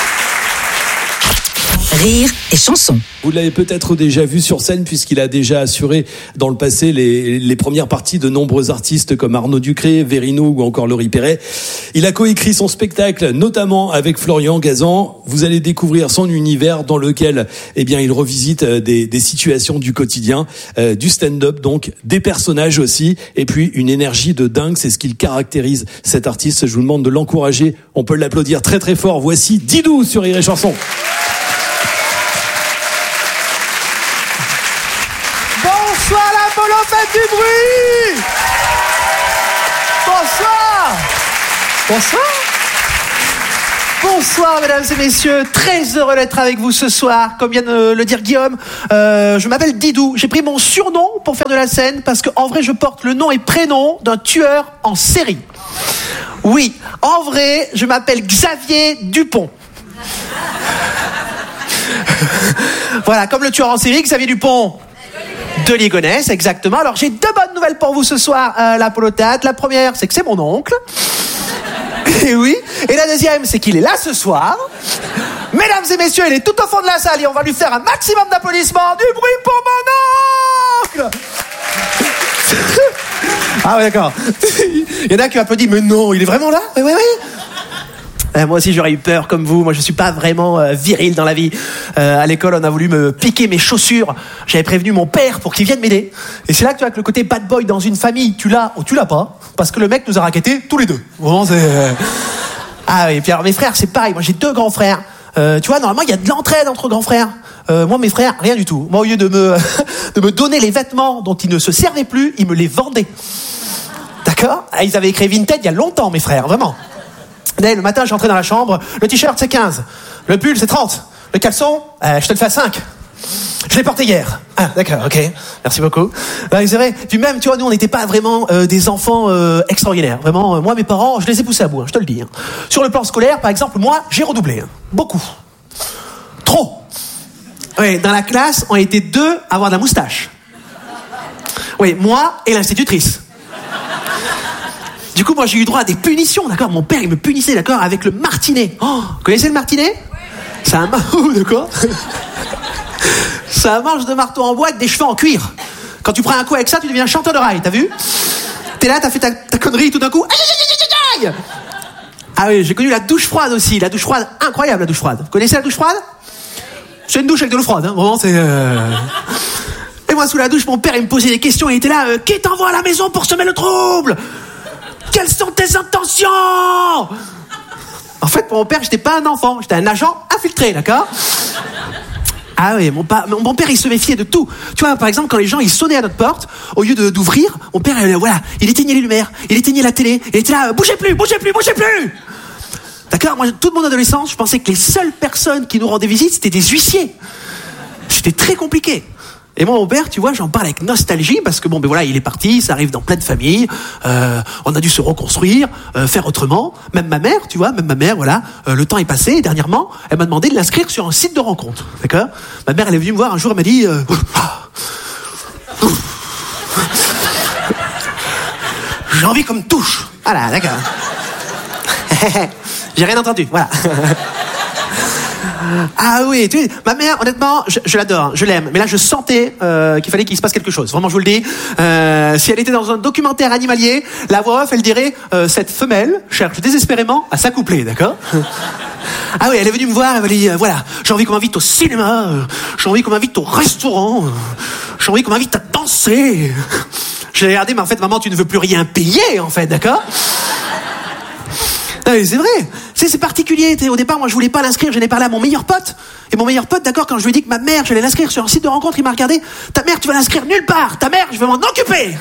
Rire et chanson. Vous l'avez peut-être déjà vu sur scène puisqu'il a déjà assuré dans le passé les premières parties de nombreux artistes comme Arnaud Ducré, Verino ou encore Laurie Perret. Il a coécrit son spectacle notamment avec Florian Gazan. Vous allez découvrir son univers dans lequel il revisite des situations du quotidien, du stand-up donc, des personnages aussi et puis une énergie de dingue. C'est ce qui caractérise cet artiste. Je vous demande de l'encourager. On peut l'applaudir très très fort. Voici Didou sur Rire et Chanson. Bonsoir la Polo. faites du bruit. Bonsoir. Bonsoir. Bonsoir mesdames et messieurs, très heureux d'être avec vous ce soir. Comme vient de le dire Guillaume, je m'appelle Didou. J'ai pris mon surnom pour faire de la scène parce qu'en vrai je porte le nom et prénom d'un tueur en série. Oui, en vrai je m'appelle Xavier Dupont. Voilà, comme le tueur en série Xavier Dupont de Ligonnès, exactement. Alors j'ai deux bonnes nouvelles pour vous ce soir, la polotate. La première, c'est que c'est mon oncle. Et oui. Et la deuxième, c'est qu'il est là ce soir. Mesdames et messieurs, il est tout au fond de la salle et on va lui faire un maximum d'applaudissements. Du bruit pour mon oncle. Ah ouais, d'accord. Il y en a qui applaudissent, mais non, il est vraiment là? Oui, oui, oui. Moi aussi j'aurais eu peur comme vous. Moi je suis pas vraiment viril dans la vie. À l'école on a voulu me piquer mes chaussures. J'avais prévenu mon père pour qu'il vienne m'aider. Et c'est là que tu vois que le côté bad boy dans une famille, tu l'as ou tu l'as pas. Parce que le mec nous a rackettés tous les deux. Vraiment c'est... Ah oui, et puis alors mes frères c'est pareil. Moi j'ai deux grands frères. Tu vois normalement il y a de l'entraide entre grands frères. Moi mes frères rien du tout. Moi au lieu de me donner les vêtements dont ils ne se servaient plus, ils me les vendaient. D'accord? Ils avaient créé Vinted il y a longtemps mes frères, vraiment. Le matin, j'entrais dans la chambre, le t-shirt c'est 15, le pull c'est 30, le caleçon, je te le fais à 5. Je l'ai porté hier. Ah, d'accord, ok, merci beaucoup. C'est vrai, puis même, tu vois, nous on n'était pas vraiment des enfants extraordinaires. Vraiment, moi mes parents, je les ai poussés à bout, je te le dis. Sur le plan scolaire, par exemple, moi, j'ai redoublé. Beaucoup. Trop. Oui, dans la classe, on était deux à avoir de la moustache. Oui, moi et l'institutrice. Du coup, moi, j'ai eu droit à des punitions, d'accord? Mon père, il me punissait, d'accord, avec le martinet. Oh, vous connaissez le martinet? Ouais. C'est un marteau, d'accord? C'est un manche de marteau en bois avec des cheveux en cuir. Quand tu prends un coup avec ça, tu deviens chanteur de rail, t'as vu? T'es là, t'as fait ta connerie, tout d'un coup... Ah oui, j'ai connu la douche froide aussi. La douche froide, incroyable, la douche froide. Vous connaissez la douche froide? C'est une douche avec de l'eau froide, hein, vraiment, c'est... Et moi, sous la douche, mon père, il me posait des questions, et il était là, qui t'envoie à la maison pour semer le trouble? Quelles sont tes intentions? En fait, pour mon père, j'étais pas un enfant, j'étais un agent infiltré, d'accord? Ah oui, mon père, il se méfiait de tout. Tu vois, par exemple, quand les gens, ils sonnaient à notre porte, au lieu d'ouvrir, mon père, voilà, il éteignait les lumières, il éteignait la télé, il était là, bougez plus, bougez plus, bougez plus! D'accord? Moi, toute mon adolescence, je pensais que les seules personnes qui nous rendaient visite, c'était des huissiers. C'était très compliqué. Et moi, mon père, tu vois, j'en parle avec nostalgie parce que bon, ben voilà, il est parti, ça arrive dans plein de familles. On a dû se reconstruire, faire autrement. Même ma mère, tu vois, voilà, le temps est passé. Et dernièrement, elle m'a demandé de l'inscrire sur un site de rencontre, d'accord? Ma mère, elle est venue me voir un jour, elle m'a dit, j'ai envie qu'on me touche. Voilà, d'accord. J'ai rien entendu, voilà. Ah oui, tu sais, ma mère, honnêtement, je l'adore, je l'aime. Mais là, je sentais qu'il fallait qu'il se passe quelque chose. Vraiment, je vous le dis. Si elle était dans un documentaire animalier, la voix off, elle dirait cette femelle cherche désespérément à s'accoupler, d'accord? Ah oui, elle est venue me voir, elle m'a dit voilà, j'ai envie qu'on m'invite au cinéma, j'ai envie qu'on m'invite au restaurant, j'ai envie qu'on m'invite à danser. J'ai regardé, mais en fait, maman, tu ne veux plus rien payer, en fait, d'accord? Non, mais c'est vrai, c'est particulier. Au départ, moi, je voulais pas l'inscrire. J'en ai parlé à mon meilleur pote. Et mon meilleur pote, d'accord, quand je lui ai dit que ma mère, j'allais l'inscrire sur un site de rencontre, il m'a regardé. Ta mère, tu vas l'inscrire nulle part. Ta mère, je vais m'en occuper.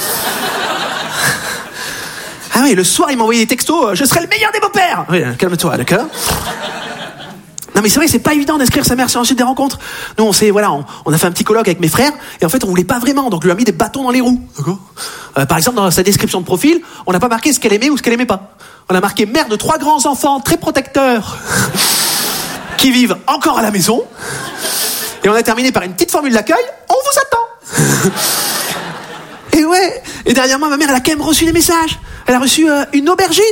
Ah oui, le soir, il m'a envoyé des textos. Je serai le meilleur des beaux-pères. Oui, calme-toi, d'accord. Non mais c'est vrai, c'est pas évident d'inscrire sa mère sur un site de rencontres. Nous, on a fait un petit colloque avec mes frères. Et en fait, on voulait pas vraiment. Donc, on lui a mis des bâtons dans les roues. D'accord. Par exemple, dans sa description de profil, on n'a pas marqué ce qu'elle aimait ou ce qu'elle aimait pas. On a marqué mère de 3 grands enfants très protecteurs qui vivent encore à la maison. Et on a terminé par une petite formule d'accueil. On vous attend. Et ouais. Et dernièrement, ma mère, elle a quand même reçu des messages. Elle a reçu une aubergine.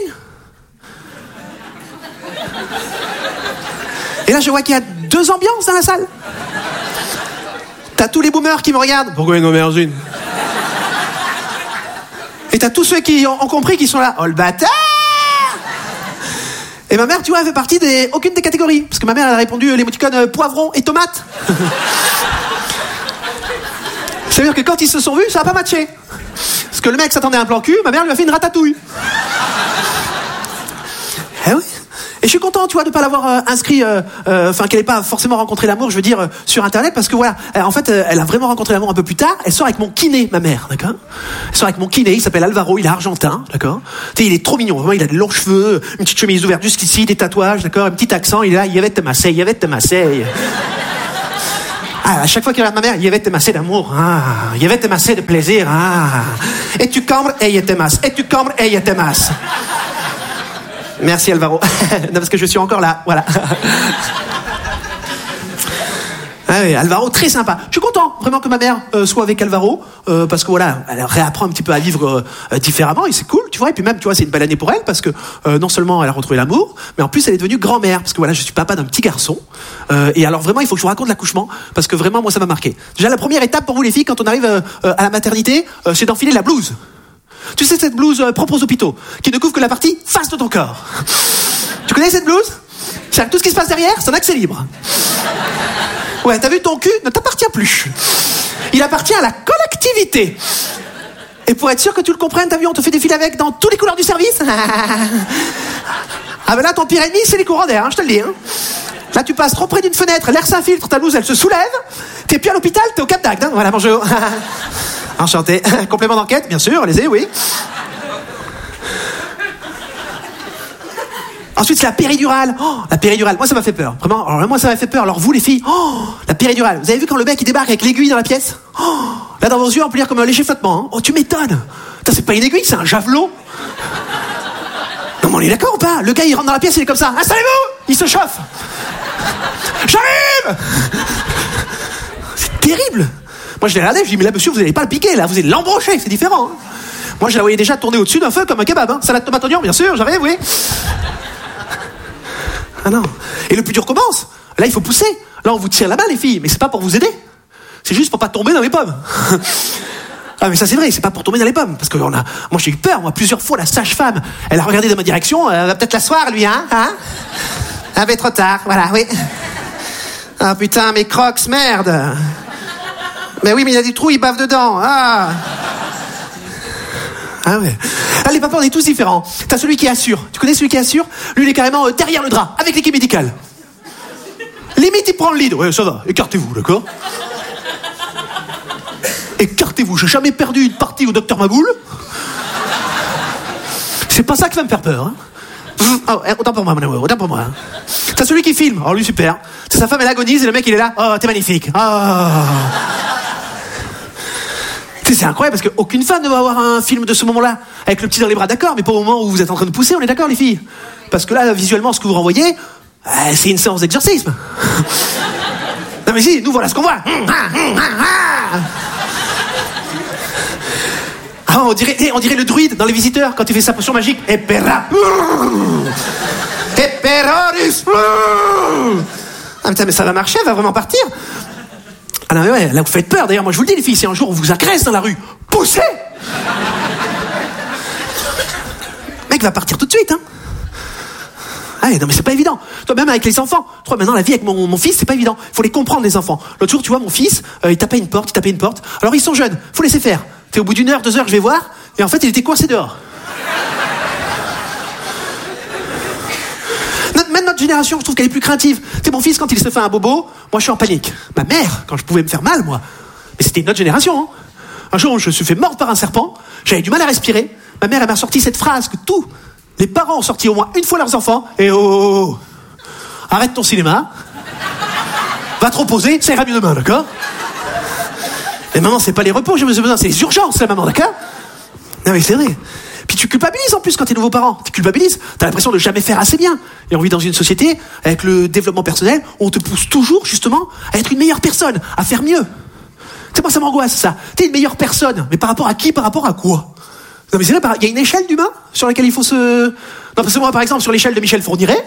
Et là, je vois qu'il y a 2 ambiances dans la salle. T'as tous les boomers qui me regardent. Pourquoi une aubergine? Et t'as tous ceux qui ont compris qui sont là. Oh le bâtard! Et ma mère, tu vois, elle fait partie aucune des catégories. Parce que ma mère, elle a répondu l'émoticône poivron et tomate. C'est-à-dire que quand ils se sont vus, ça n'a pas matché. Parce que le mec s'attendait à un plan cul, ma mère lui a fait une ratatouille. Eh oui. Et je suis content, tu vois, de pas l'avoir inscrit, qu'elle ait pas forcément rencontré l'amour, je veux dire, sur Internet, parce que voilà, en fait, elle a vraiment rencontré l'amour un peu plus tard. Elle sort avec mon kiné, ma mère, d'accord? Elle sort avec mon kiné, il s'appelle Alvaro, il est argentin, d'accord? Tu sais, il est trop mignon, vraiment, il a de longs cheveux, une petite chemise ouverte jusqu'ici, des tatouages, d'accord? Un petit accent, il est là, il y avait te masser. Ah, à chaque fois qu'il regarde ma mère, il y avait te masser d'amour, il y avait te masser de plaisir, Et tu cambres, et il te masse, et tu cambres, et il te masse. Merci Alvaro. Non, parce que je suis encore là, voilà. Ah oui, Alvaro, très sympa. Je suis content, vraiment, que ma mère soit avec Alvaro, parce que voilà, elle réapprend un petit peu à vivre différemment, et c'est cool, tu vois. Et puis même, tu vois, c'est une belle année pour elle, parce que non seulement elle a retrouvé l'amour, mais en plus elle est devenue grand-mère, parce que voilà, je suis papa d'un petit garçon. Et alors vraiment, il faut que je vous raconte l'accouchement, parce que vraiment, moi, ça m'a marqué. Déjà, la première étape pour vous les filles, quand on arrive à la maternité, c'est d'enfiler la blouse. Tu sais, cette blouse propre aux hôpitaux, qui ne couvre que la partie face de ton corps. Tu connais cette blouse? C'est tout ce qui se passe derrière, c'est un accès libre. Ouais, t'as vu, ton cul ne t'appartient plus. Il appartient à la collectivité. Et pour être sûr que tu le comprennes, t'as vu, on te fait défiler avec dans toutes les couleurs du service. Ah ben là, ton pire ennemi, c'est les courants d'air, je te le dis. Là, tu passes trop près d'une fenêtre, l'air s'infiltre, ta blouse, elle se soulève. T'es plus à l'hôpital, t'es au Cap d'Agde. Voilà, bonjour. Enchanté. Complément d'enquête, bien sûr, allez-y, oui. Ensuite, c'est la péridurale. Oh, la péridurale, moi, ça m'a fait peur. Vraiment, alors là, moi, ça m'a fait peur. Alors vous, les filles, la péridurale. Vous avez vu quand le mec, il débarque avec l'aiguille dans la pièce? Là, dans vos yeux, on peut lire comme un léger flottement. Oh, tu m'étonnes. Putain, c'est pas une aiguille, c'est un javelot. Non, mais on est d'accord ou pas? Le gars, il rentre dans la pièce, il est comme ça. Installez-vous! Il se chauffe. J'arrive! C'est terrible. Moi, je l'ai regardé, je dis, mais là, monsieur, vous n'allez pas le piquer, là, vous allez l'embrocher, c'est différent. Moi, je la voyais déjà tourner au-dessus d'un feu comme un kebab. Salade tomate oignon, bien sûr, j'arrive, oui. Ah non. Et le plus dur commence. Là, il faut pousser. Là, on vous tire la main, les filles, mais c'est pas pour vous aider. C'est juste pour pas tomber dans les pommes. Ah, mais ça, c'est vrai, c'est pas pour tomber dans les pommes. Parce que moi, j'ai eu peur, plusieurs fois, la sage-femme, elle a regardé dans ma direction, elle va peut-être l'asseoir, lui, hein? Ah, mais trop tard, voilà, oui. Ah, putain, mes crocs, merde. Mais oui, mais il y a des trous, il bave dedans. Ah ouais. Ah, les papas, on est tous différents. T'as celui qui assure. Tu connais celui qui assure? Lui, il est carrément derrière le drap, avec l'équipe médicale. Limite, il prend le lead. Ouais, ça va. Écartez-vous, d'accord? Écartez-vous. J'ai jamais perdu une partie au docteur Maboul. C'est pas ça qui va me faire peur, hein. Oh, autant pour moi, mon amour, autant pour moi. T'as celui qui filme. Oh, lui, super. C'est sa femme, elle agonise, et le mec, il est là. Oh, t'es magnifique. Oh. C'est incroyable parce qu'aucune femme ne va avoir un film de ce moment-là avec le petit dans les bras, d'accord, mais pas au moment où vous êtes en train de pousser, on est d'accord, les filles? Parce que là, visuellement, ce que vous renvoyez, c'est une séance d'exorcisme. Non mais si, nous voilà ce qu'on voit. Ah, on dirait le druide dans Les Visiteurs quand il fait sa potion magique. Epera. Eperoris. Ah putain, mais ça va marcher, elle va vraiment partir. Ah non mais ouais, là vous faites peur. D'ailleurs, moi je vous le dis, les filles, si un jour on vous agresse dans la rue, poussez. Le mec va partir tout de suite, hein. Ah non mais c'est pas évident. Toi même avec les enfants. Toi maintenant la vie avec mon fils c'est pas évident. Faut les comprendre les enfants. L'autre jour tu vois mon fils, il tapait une porte. Alors ils sont jeunes, faut laisser faire. Au bout d'1 heure, 2 heures je vais voir et en fait il était coincé dehors. Même notre génération je trouve qu'elle est plus craintive. Tu sais mon fils quand il se fait un bobo, moi je suis en panique. Ma mère quand je pouvais me faire mal moi. Mais c'était notre génération. Hein. Un jour je me suis fait mordre par un serpent, j'avais du mal à respirer. Ma mère elle m'a sorti cette phrase que tous les parents ont sorti au moins une fois leurs enfants. Et arrête ton cinéma. Va te reposer, ça ira mieux demain, d'accord? Et maman, c'est pas les repos, j'ai besoin, c'est les urgences, la maman, d'accord? Non mais c'est vrai. Puis tu culpabilises en plus quand t'es nouveau parent. Tu culpabilises, t'as l'impression de jamais faire assez bien. Et on vit dans une société, avec le développement personnel, où on te pousse toujours, justement, à être une meilleure personne, à faire mieux. Tu sais, moi ça m'angoisse, ça. T'es une meilleure personne, mais par rapport à qui, par rapport à quoi? Non mais c'est vrai, il y a une échelle d'humain sur laquelle il faut se... Non parce que moi par exemple sur l'échelle de Michel Fourniret,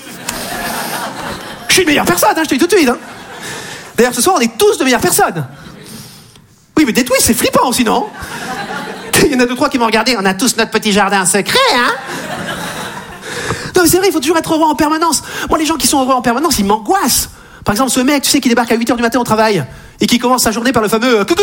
je suis une meilleure personne, hein, je te dis tout de suite. Hein. D'ailleurs ce soir on est tous de meilleures personnes. Oui mais dites-oui, c'est flippant sinon. Il y en a 2-3 qui m'ont regardé, on a tous notre petit jardin secret, hein. Non mais c'est vrai, il faut toujours être heureux en permanence. Moi les gens qui sont heureux en permanence, ils m'angoissent. Par exemple ce mec, tu sais, qui débarque à 8h du matin au travail et qui commence sa journée par le fameux coucou.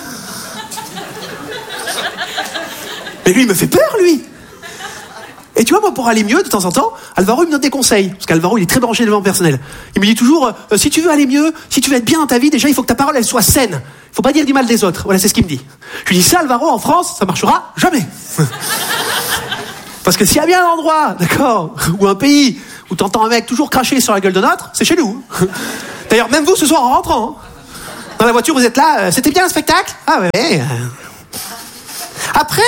Mais lui, il me fait peur, lui. Et tu tu vois, moi, pour aller mieux, de temps en temps, Alvaro, il me donne des conseils. Parce qu'Alvaro, il est très branché développement personnel. Il me dit toujours, si tu veux aller mieux, si tu veux être bien dans ta vie, déjà, il faut que ta parole, elle soit saine. Il faut pas dire du mal des autres. Voilà, c'est ce qu'il me dit. Je lui dis, ça, Alvaro, en France, ça marchera jamais. Parce que s'il y a bien un endroit, d'accord, ou un pays où t'entends un mec toujours cracher sur la gueule de l'autre, c'est chez nous. D'ailleurs, même vous, ce soir, en rentrant, dans la voiture, vous êtes là, c'était bien le spectacle? Ah ouais. Après,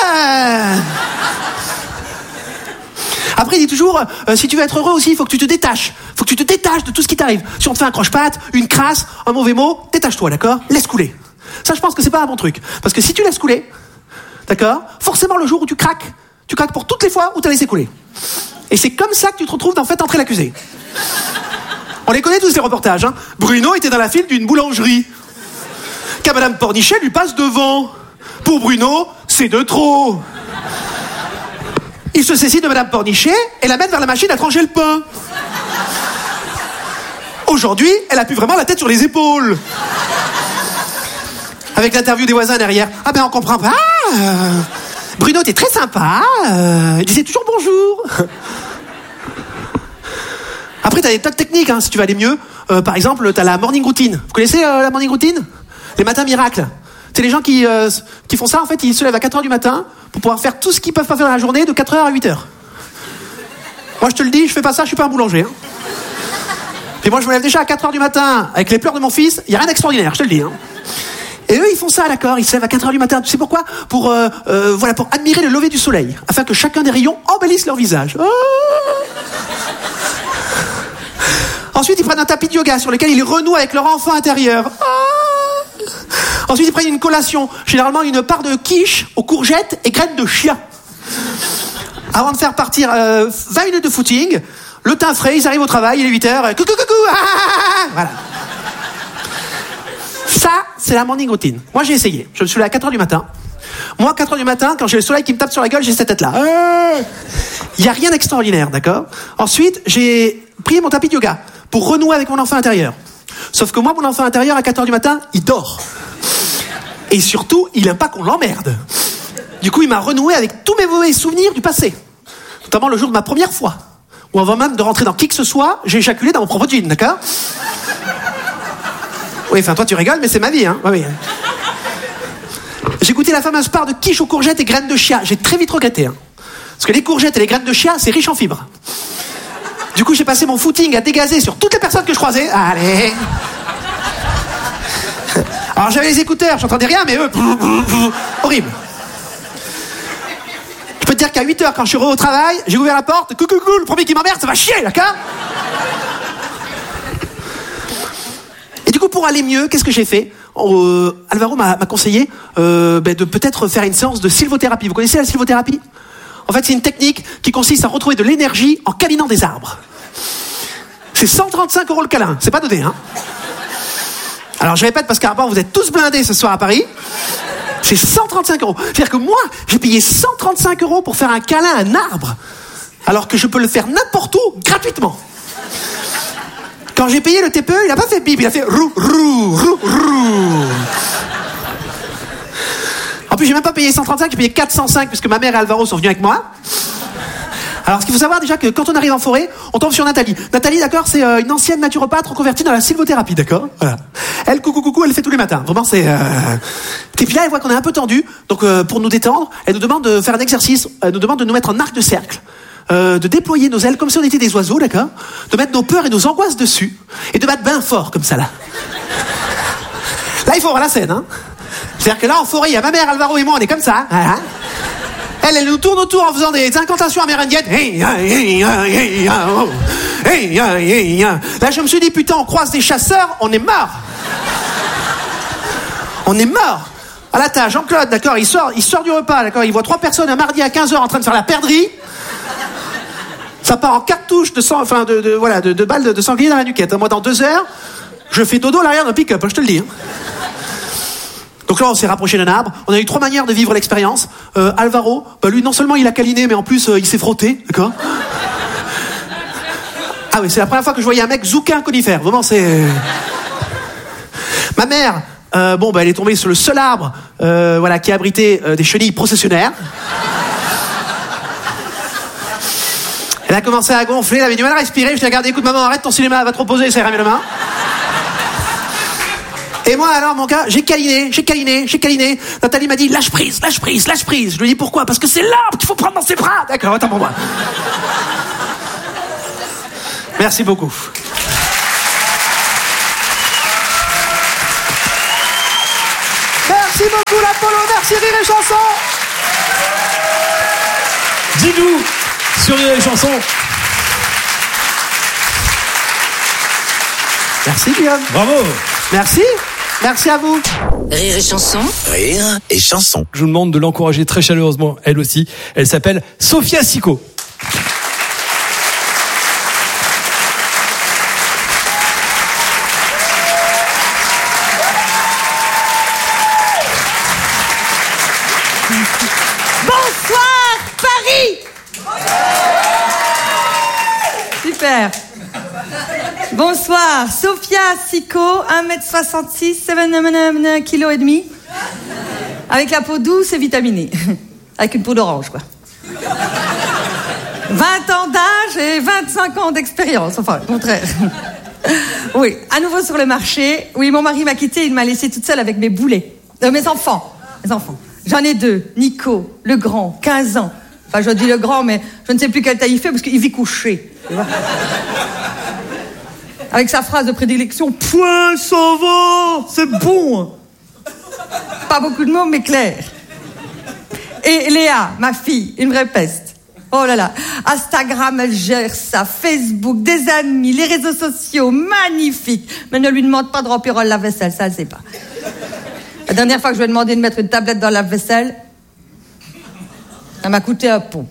il dit toujours, si tu veux être heureux aussi, il faut que tu te détaches. Il faut que tu te détaches de tout ce qui t'arrive. Si on te fait un croche-patte, une crasse, un mauvais mot, détache-toi, d'accord? Laisse couler. Ça, je pense que c'est pas un bon truc. Parce que si tu laisses couler, d'accord, forcément, le jour où tu craques pour toutes les fois où t'as laissé couler. Et c'est comme ça que tu te retrouves, en fait, entré l'accusé. On les connaît tous, ces reportages, hein. Bruno était dans la file d'une boulangerie. Qu'à Madame Pornichet lui passe devant. Pour Bruno, c'est de trop. Il se saisit de Madame Pornichet et l'amène vers la machine à trancher le pain. Aujourd'hui, elle a plus vraiment la tête sur les épaules. Avec l'interview des voisins derrière. Ah ben on comprend pas. Bruno était très sympa. Il disait toujours bonjour. Après, t'as des tas de techniques, hein, si tu veux aller mieux. Par exemple, t'as la morning routine. Vous connaissez la morning routine? Les matins miracles. C'est les gens qui font ça, en fait, ils se lèvent à 4h du matin pour pouvoir faire tout ce qu'ils peuvent pas faire dans la journée de 4h à 8h. Moi, je te le dis, je fais pas ça, je suis pas un boulanger. Hein. Puis moi, je me lève déjà à 4h du matin avec les pleurs de mon fils, il y a rien d'extraordinaire, je te le dis. Hein. Et eux, ils font ça, d'accord, ils se lèvent à 4h du matin. Tu sais pourquoi? Pour admirer le lever du soleil, afin que chacun des rayons embellisse leur visage. Oh. Ensuite, ils prennent un tapis de yoga sur lequel ils renouent avec leur enfant intérieur. Oh. Ensuite, ils prennent une collation, généralement une part de quiche aux courgettes et graines de chia. Avant de faire partir 20 minutes de footing, le teint frais, ils arrivent au travail, il est 8h, coucou, voilà. Ça, c'est la morning routine. Moi, j'ai essayé. Je me suis levé à 4h du matin. Moi, à 4h du matin, quand j'ai le soleil qui me tape sur la gueule, j'ai cette tête-là. Il n'y a rien d'extraordinaire, d'accord? Ensuite, j'ai pris mon tapis de yoga pour renouer avec mon enfant intérieur. Sauf que moi, mon enfant intérieur, à 4h du matin, il dort. Et surtout, il n'aime pas qu'on l'emmerde. Du coup, il m'a renoué avec tous mes mauvais souvenirs du passé. Notamment le jour de ma première fois. Où avant même de rentrer dans qui que ce soit, j'ai éjaculé dans mon propre jean, d'accord? Oui, enfin, toi, tu rigoles, mais c'est ma vie, hein. Oui. J'ai goûté la fameuse part de quiche aux courgettes et graines de chia. J'ai très vite regretté, hein. Parce que les courgettes et les graines de chia, c'est riche en fibres. Du coup, j'ai passé mon footing à dégazer sur toutes les personnes que je croisais. Allez. Alors, j'avais les écouteurs, j'entendais rien, mais eux... horrible. Je peux te dire qu'à 8h, quand je suis au travail, j'ai ouvert la porte, coucou, le premier qui m'emmerde, ça va chier, d'accord? Et du coup, pour aller mieux, qu'est-ce que j'ai fait? Alvaro m'a conseillé de peut-être faire une séance de sylvothérapie. Vous connaissez la sylvothérapie? En fait, c'est une technique qui consiste à retrouver de l'énergie en câlinant des arbres. C'est 135 € le câlin, c'est pas donné, hein? Alors, je répète, parce qu'apparemment, vous êtes tous blindés ce soir à Paris. C'est 135 €. C'est-à-dire que moi, j'ai payé 135 € pour faire un câlin à un arbre, alors que je peux le faire n'importe où, gratuitement. Quand j'ai payé le TPE, il a pas fait bip, il a fait rou. En plus, j'ai même pas payé 135, j'ai payé 405, puisque ma mère et Alvaro sont venus avec moi. Alors, ce qu'il faut savoir déjà, que quand on arrive en forêt, on tombe sur Nathalie. Nathalie, d'accord, c'est une ancienne naturopathe reconvertie dans la sylvothérapie, d'accord? Voilà. Elle, coucou, elle le fait tous les matins. Vraiment, c'est... Et puis là, elle voit qu'on est un peu tendu, donc pour nous détendre, elle nous demande de faire un exercice, elle nous demande de nous mettre en arc de cercle, de déployer nos ailes comme si on était des oiseaux, d'accord? De mettre nos peurs et nos angoisses dessus, et de battre bien fort, comme ça, là. Là, il faut voir la scène, hein. C'est-à-dire que là, en forêt, il y a ma mère, Alvaro et moi, on est comme ça, voilà. Elle nous tourne autour en faisant des incantations amérindiennes. Là, je me suis dit, putain, on croise des chasseurs, on est mort. On est mort. Ah là, t'as Jean-Claude, d'accord, il sort du repas, d'accord, il voit 3 personnes un mardi à 15h en train de faire la perdrix. Ça part en cartouche de balles de sanglier dans la nuquette. Moi, dans 2 heures, je fais dodo à l'arrière d'un pick-up, je te le dis. Donc là, on s'est rapproché d'un arbre. On a eu 3 manières de vivre l'expérience. Alvaro, lui, non seulement il a câliné, mais en plus, il s'est frotté, d'accord? Ah oui, c'est la première fois que je voyais un mec zouker un conifère. Vraiment, c'est... Ma mère, elle est tombée sur le seul arbre, qui abritait des chenilles processionnaires. Elle a commencé à gonfler, elle avait du mal à respirer. Je l'ai regardé, écoute maman, arrête ton cinéma, va te reposer, ça ira mieux demain. Et moi alors mon gars, j'ai câliné. Nathalie m'a dit lâche prise. Je lui dis pourquoi? Parce que c'est l'arbre qu'il faut prendre dans ses bras. D'accord, attends pour moi. Merci beaucoup. Merci beaucoup l'Apollo, merci Rire et Chanson. Dis-nous sur Rire et Chanson. Merci Guillaume. Bravo. Merci à vous. Rire et Chanson. Rire et Chanson. Je vous demande de l'encourager très chaleureusement, elle aussi. Elle s'appelle Sophia Sicco. Bonsoir Paris. Super. Bonsoir, Sophia Sicco, 1m66, 7 kg et demi, avec la peau douce et vitaminée, avec une peau d'orange, quoi. 20 ans d'âge et 25 ans d'expérience, enfin, le contraire. Oui, à nouveau sur le marché. Oui, mon mari m'a quittée, il m'a laissée toute seule avec mes boulets. Mes enfants. J'en ai 2, Nico, le grand, 15 ans. Enfin, je dis le grand, mais je ne sais plus quelle taille il fait parce qu'il vit couché. Tu vois. Avec sa phrase de prédilection, point, ça va, c'est bon. Pas beaucoup de mots, mais clair. Et Léa, ma fille, une vraie peste. Oh là là, Instagram, elle gère ça, Facebook, des amis, les réseaux sociaux, magnifique. Mais ne lui demande pas de remplir le lave-vaisselle, ça, elle sait pas. La dernière fois que je lui ai demandé de mettre une tablette dans le lave-vaisselle, elle m'a coûté un pont.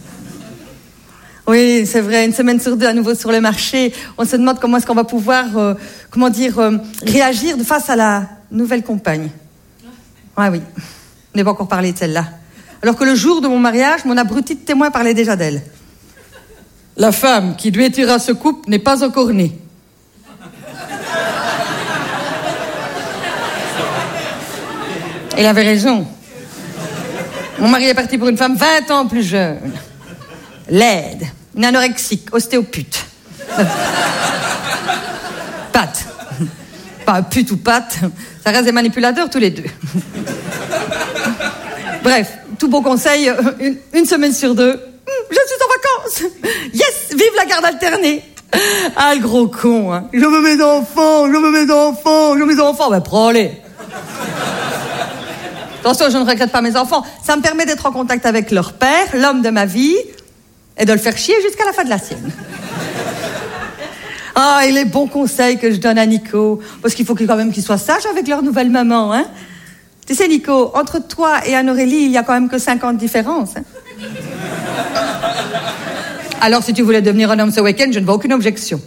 Oui, c'est vrai, 1 semaine sur 2 à nouveau sur le marché. On se demande comment est-ce qu'on va pouvoir, réagir face à la nouvelle compagne. Ouais, oui, on n'est pas encore parlé de celle-là. Alors que le jour de mon mariage, mon abruti de témoin parlait déjà d'elle. La femme qui détruira ce couple n'est pas encore née. Il avait raison. Mon mari est parti pour une femme 20 ans plus jeune. Laide. Une anorexique, ostéopute. Pâte. Pas pute ou pâte. Ça reste des manipulateurs tous les deux. Bref, tout bon conseil, 1 semaine sur 2. Je suis en vacances. Yes, vive la garde alternée. Ah, le gros con, hein. Je veux mes enfants. Ben, prends-les. Attention, je ne regrette pas mes enfants. Ça me permet d'être en contact avec leur père, l'homme de ma vie, et de le faire chier jusqu'à la fin de la sienne. Ah, et les bons conseils que je donne à Nico, parce qu'il faut quand même qu'il soit sage avec leur nouvelle maman, hein. Tu sais, Nico, entre toi et Anne-Aurélie, il y a quand même que 5 ans de différence, hein. Alors, si tu voulais devenir un homme ce week-end, je ne vois aucune objection.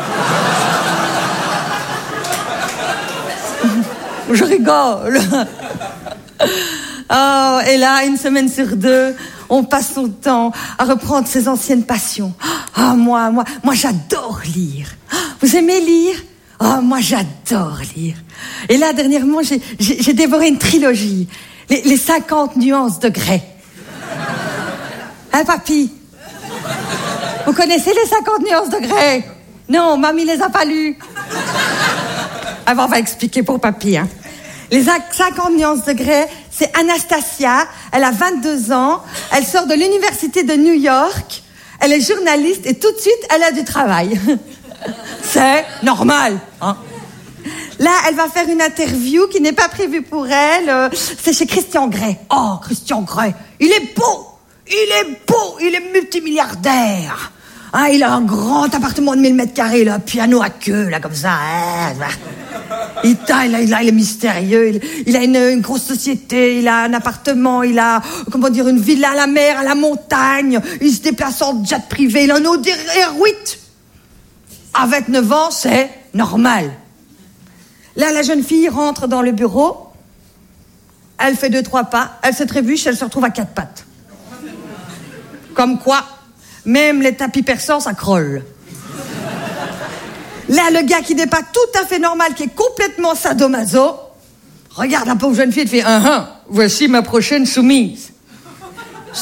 Je rigole. Oh, et là, 1 semaine sur 2, on passe son temps à reprendre ses anciennes passions. Ah, moi, j'adore lire. Vous aimez lire? Ah, moi, j'adore lire. Et là, dernièrement, j'ai dévoré une trilogie. Les 50 nuances de Grey. Hein, papy? Vous connaissez les 50 nuances de Grey? Non, mamie les a pas lues. Ah, bon, on va expliquer pour papy, hein. Les 50 nuances de Grey, c'est Anastasia, elle a 22 ans, elle sort de l'université de New York, elle est journaliste et tout de suite, elle a du travail. C'est normal, hein. Là, elle va faire une interview qui n'est pas prévue pour elle, c'est chez Christian Grey. Oh, Christian Grey, il est beau, il est multimilliardaire. Ah, il a un grand appartement de 1000 mètres carrés, là, un piano à queue, là, comme ça. Il est mystérieux, il a une grosse société, il a un appartement, il a, une villa à la mer, à la montagne, il se déplace en jet privé, il a un Audi R8. À 29 ans, c'est normal. Là, la jeune fille rentre dans le bureau, elle fait 2-3 pas, elle se trébuche, elle se retrouve à 4 pattes. Comme quoi, même les tapis persans, ça crolle. Là, le gars qui n'est pas tout à fait normal, qui est complètement sadomaso, regarde la pauvre jeune fille et fait « voici ma prochaine soumise. »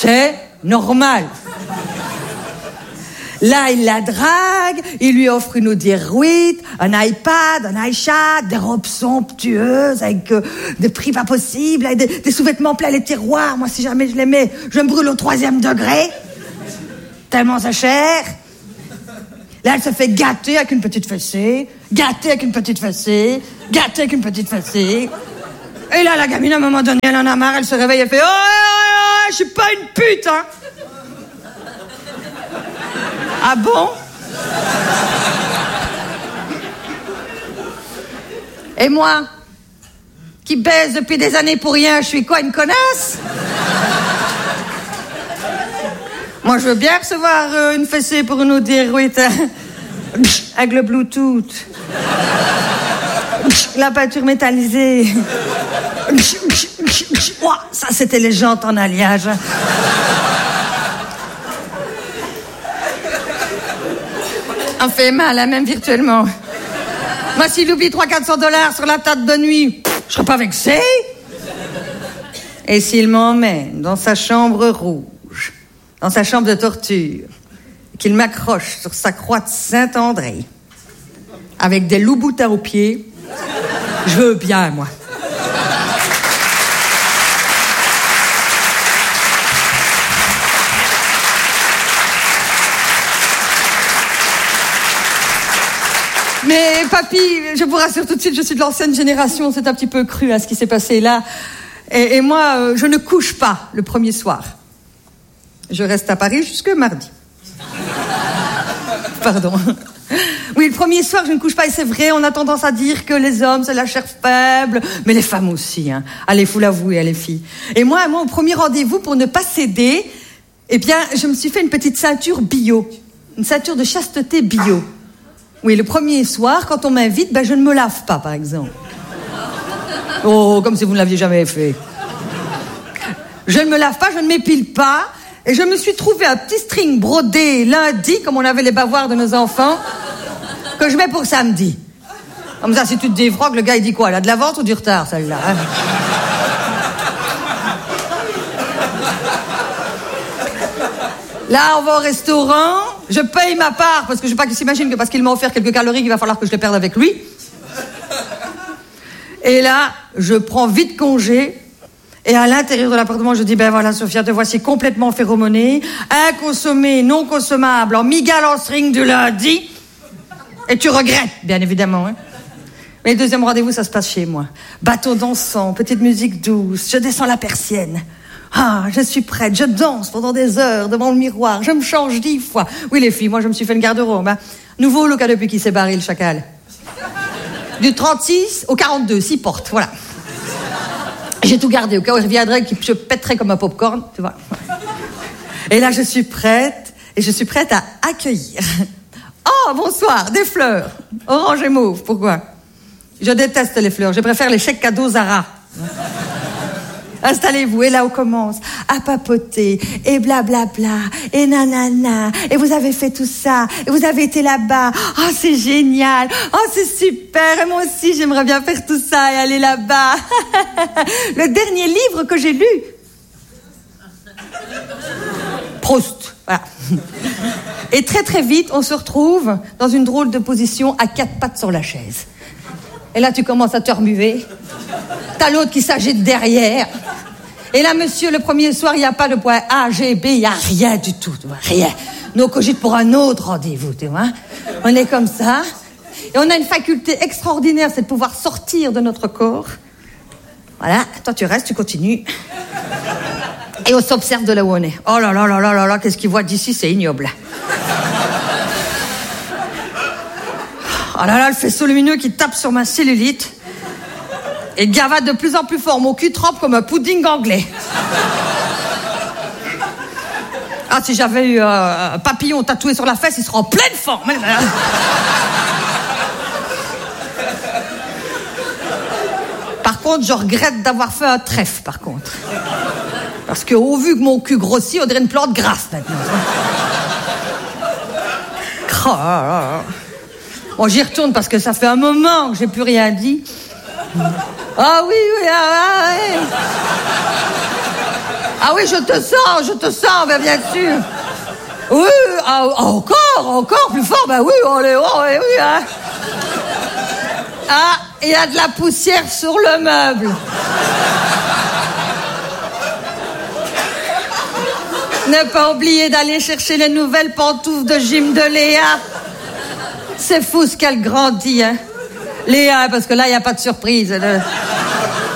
C'est normal. Là, il la drague, il lui offre une Audi R8, un iPad, un iChat, des robes somptueuses avec des prix pas possibles, avec des sous-vêtements pleins les tiroirs. Moi, si jamais je les mets, je me brûle au 3e degré. Tellement c'est cher. Là, elle se fait gâter avec une petite fessée, gâter avec une petite fessée, gâter avec une petite fessée. Et là, la gamine, à un moment donné, elle en a marre, elle se réveille, elle fait « Oh, je suis pas une pute, hein !» Ah bon? Et moi, qui baise depuis des années pour rien, je suis quoi, une connasse? Moi, je veux bien recevoir une fessée pour une Audi R8 avec le Bluetooth, la peinture métallisée. Ouah, ça, c'était les jantes en alliage. On fait mal, hein, même virtuellement. Moi, s'il oublie 300-400 $ sur la table de nuit, je serais pas vexée. Et s'il m'emmène dans sa chambre rouge, dans sa chambre de torture, qu'il m'accroche sur sa croix de Saint-André, avec des loups-boutins aux pieds, je veux bien, moi. Mais papy, je vous rassure tout de suite, je suis de l'ancienne génération, c'est un petit peu cru à ce qui s'est passé là. Et moi, je ne couche pas le premier soir. Je reste à Paris jusque mardi. Pardon. Oui, le premier soir, je ne couche pas, et c'est vrai, on a tendance à dire que les hommes, c'est la chair faible, mais les femmes aussi, hein. Allez, faut l'avouer, les filles. Et moi, au premier rendez-vous, pour ne pas céder, eh bien, je me suis fait une petite ceinture bio. Une ceinture de chasteté bio. Oui, le premier soir, quand on m'invite, ben, je ne me lave pas, par exemple. Oh, comme si vous ne l'aviez jamais fait. Je ne me lave pas, je ne m'épile pas, et je me suis trouvé un petit string brodé lundi, comme on avait les bavoirs de nos enfants, que je mets pour samedi. Comme ça, si tu te défroques, le gars, il dit quoi? Elle a de l'avance ou du retard, celle-là, hein? Là, on va au restaurant, je paye ma part, parce que je ne sais pas qu'il s'imagine que parce qu'il m'a offert quelques calories, qu'il va falloir que je les perde avec lui. Et là, je prends vite congé, et à l'intérieur de l'appartement, je dis, ben voilà, Sophia, te voici complètement phéromonée, inconsommée, non consommable, en migale en string du lundi, et tu regrettes, bien évidemment, hein. Mais le deuxième rendez-vous, ça se passe chez moi. Bateau dansant, petite musique douce, je descends la persienne. Ah, je suis prête, je danse pendant des heures devant le miroir, je me change 10 fois. Oui, les filles, moi, je me suis fait une garde-robe, hein. Nouveau look depuis qu'il s'est barré, le chacal. Du 36 au 42, 6 portes, voilà. J'ai tout gardé, au cas où il reviendrait, qu'il se pèterait comme un popcorn, tu vois. Et là, je suis prête, et je suis prête à accueillir. Oh, bonsoir, des fleurs. Orange et mauve, pourquoi? Je déteste les fleurs, je préfère les chèques cadeaux Zara. Installez-vous, et là on commence à papoter, et blablabla, et nanana, et vous avez fait tout ça, et vous avez été là-bas, oh c'est génial, oh c'est super, et moi aussi j'aimerais bien faire tout ça et aller là-bas. Le dernier livre que j'ai lu, Proust, voilà. Et très très vite, on se retrouve dans une drôle de position à 4 pattes sur la chaise. Et là tu commences à te remuer, t'as l'autre qui s'agite derrière. Et là, monsieur, le premier soir, il n'y a pas de point A, G, B, il n'y a rien du tout, tu vois, rien. Nous, on cogite pour un autre rendez-vous, tu vois. On est comme ça. Et on a une faculté extraordinaire, c'est de pouvoir sortir de notre corps. Voilà, toi, tu restes, tu continues. Et on s'observe de là où on est. Oh là là là là là là, qu'est-ce qu'il voit d'ici, c'est ignoble. Oh là là, le faisceau lumineux qui tape sur ma cellulite. Et gavade de plus en plus fort, mon cul trempe comme un pudding anglais. Ah, si j'avais eu un papillon tatoué sur la fesse, il serait en pleine forme. Par contre, je regrette d'avoir fait un trèfle, par contre. Parce que, au vu que mon cul grossit, on dirait une plante grasse, maintenant. Bon, j'y retourne parce que ça fait un moment que j'ai plus rien dit. Ah oui, oui, ah oui. Ah oui, je te sens, bien sûr. Oui, encore plus fort, bah oui, oui, hein. Ah, il y a de la poussière sur le meuble. Ne pas oublier d'aller chercher les nouvelles pantoufles de gym de Léa. C'est fou ce qu'elle grandit, hein. Léa, parce que là, il n'y a pas de surprise.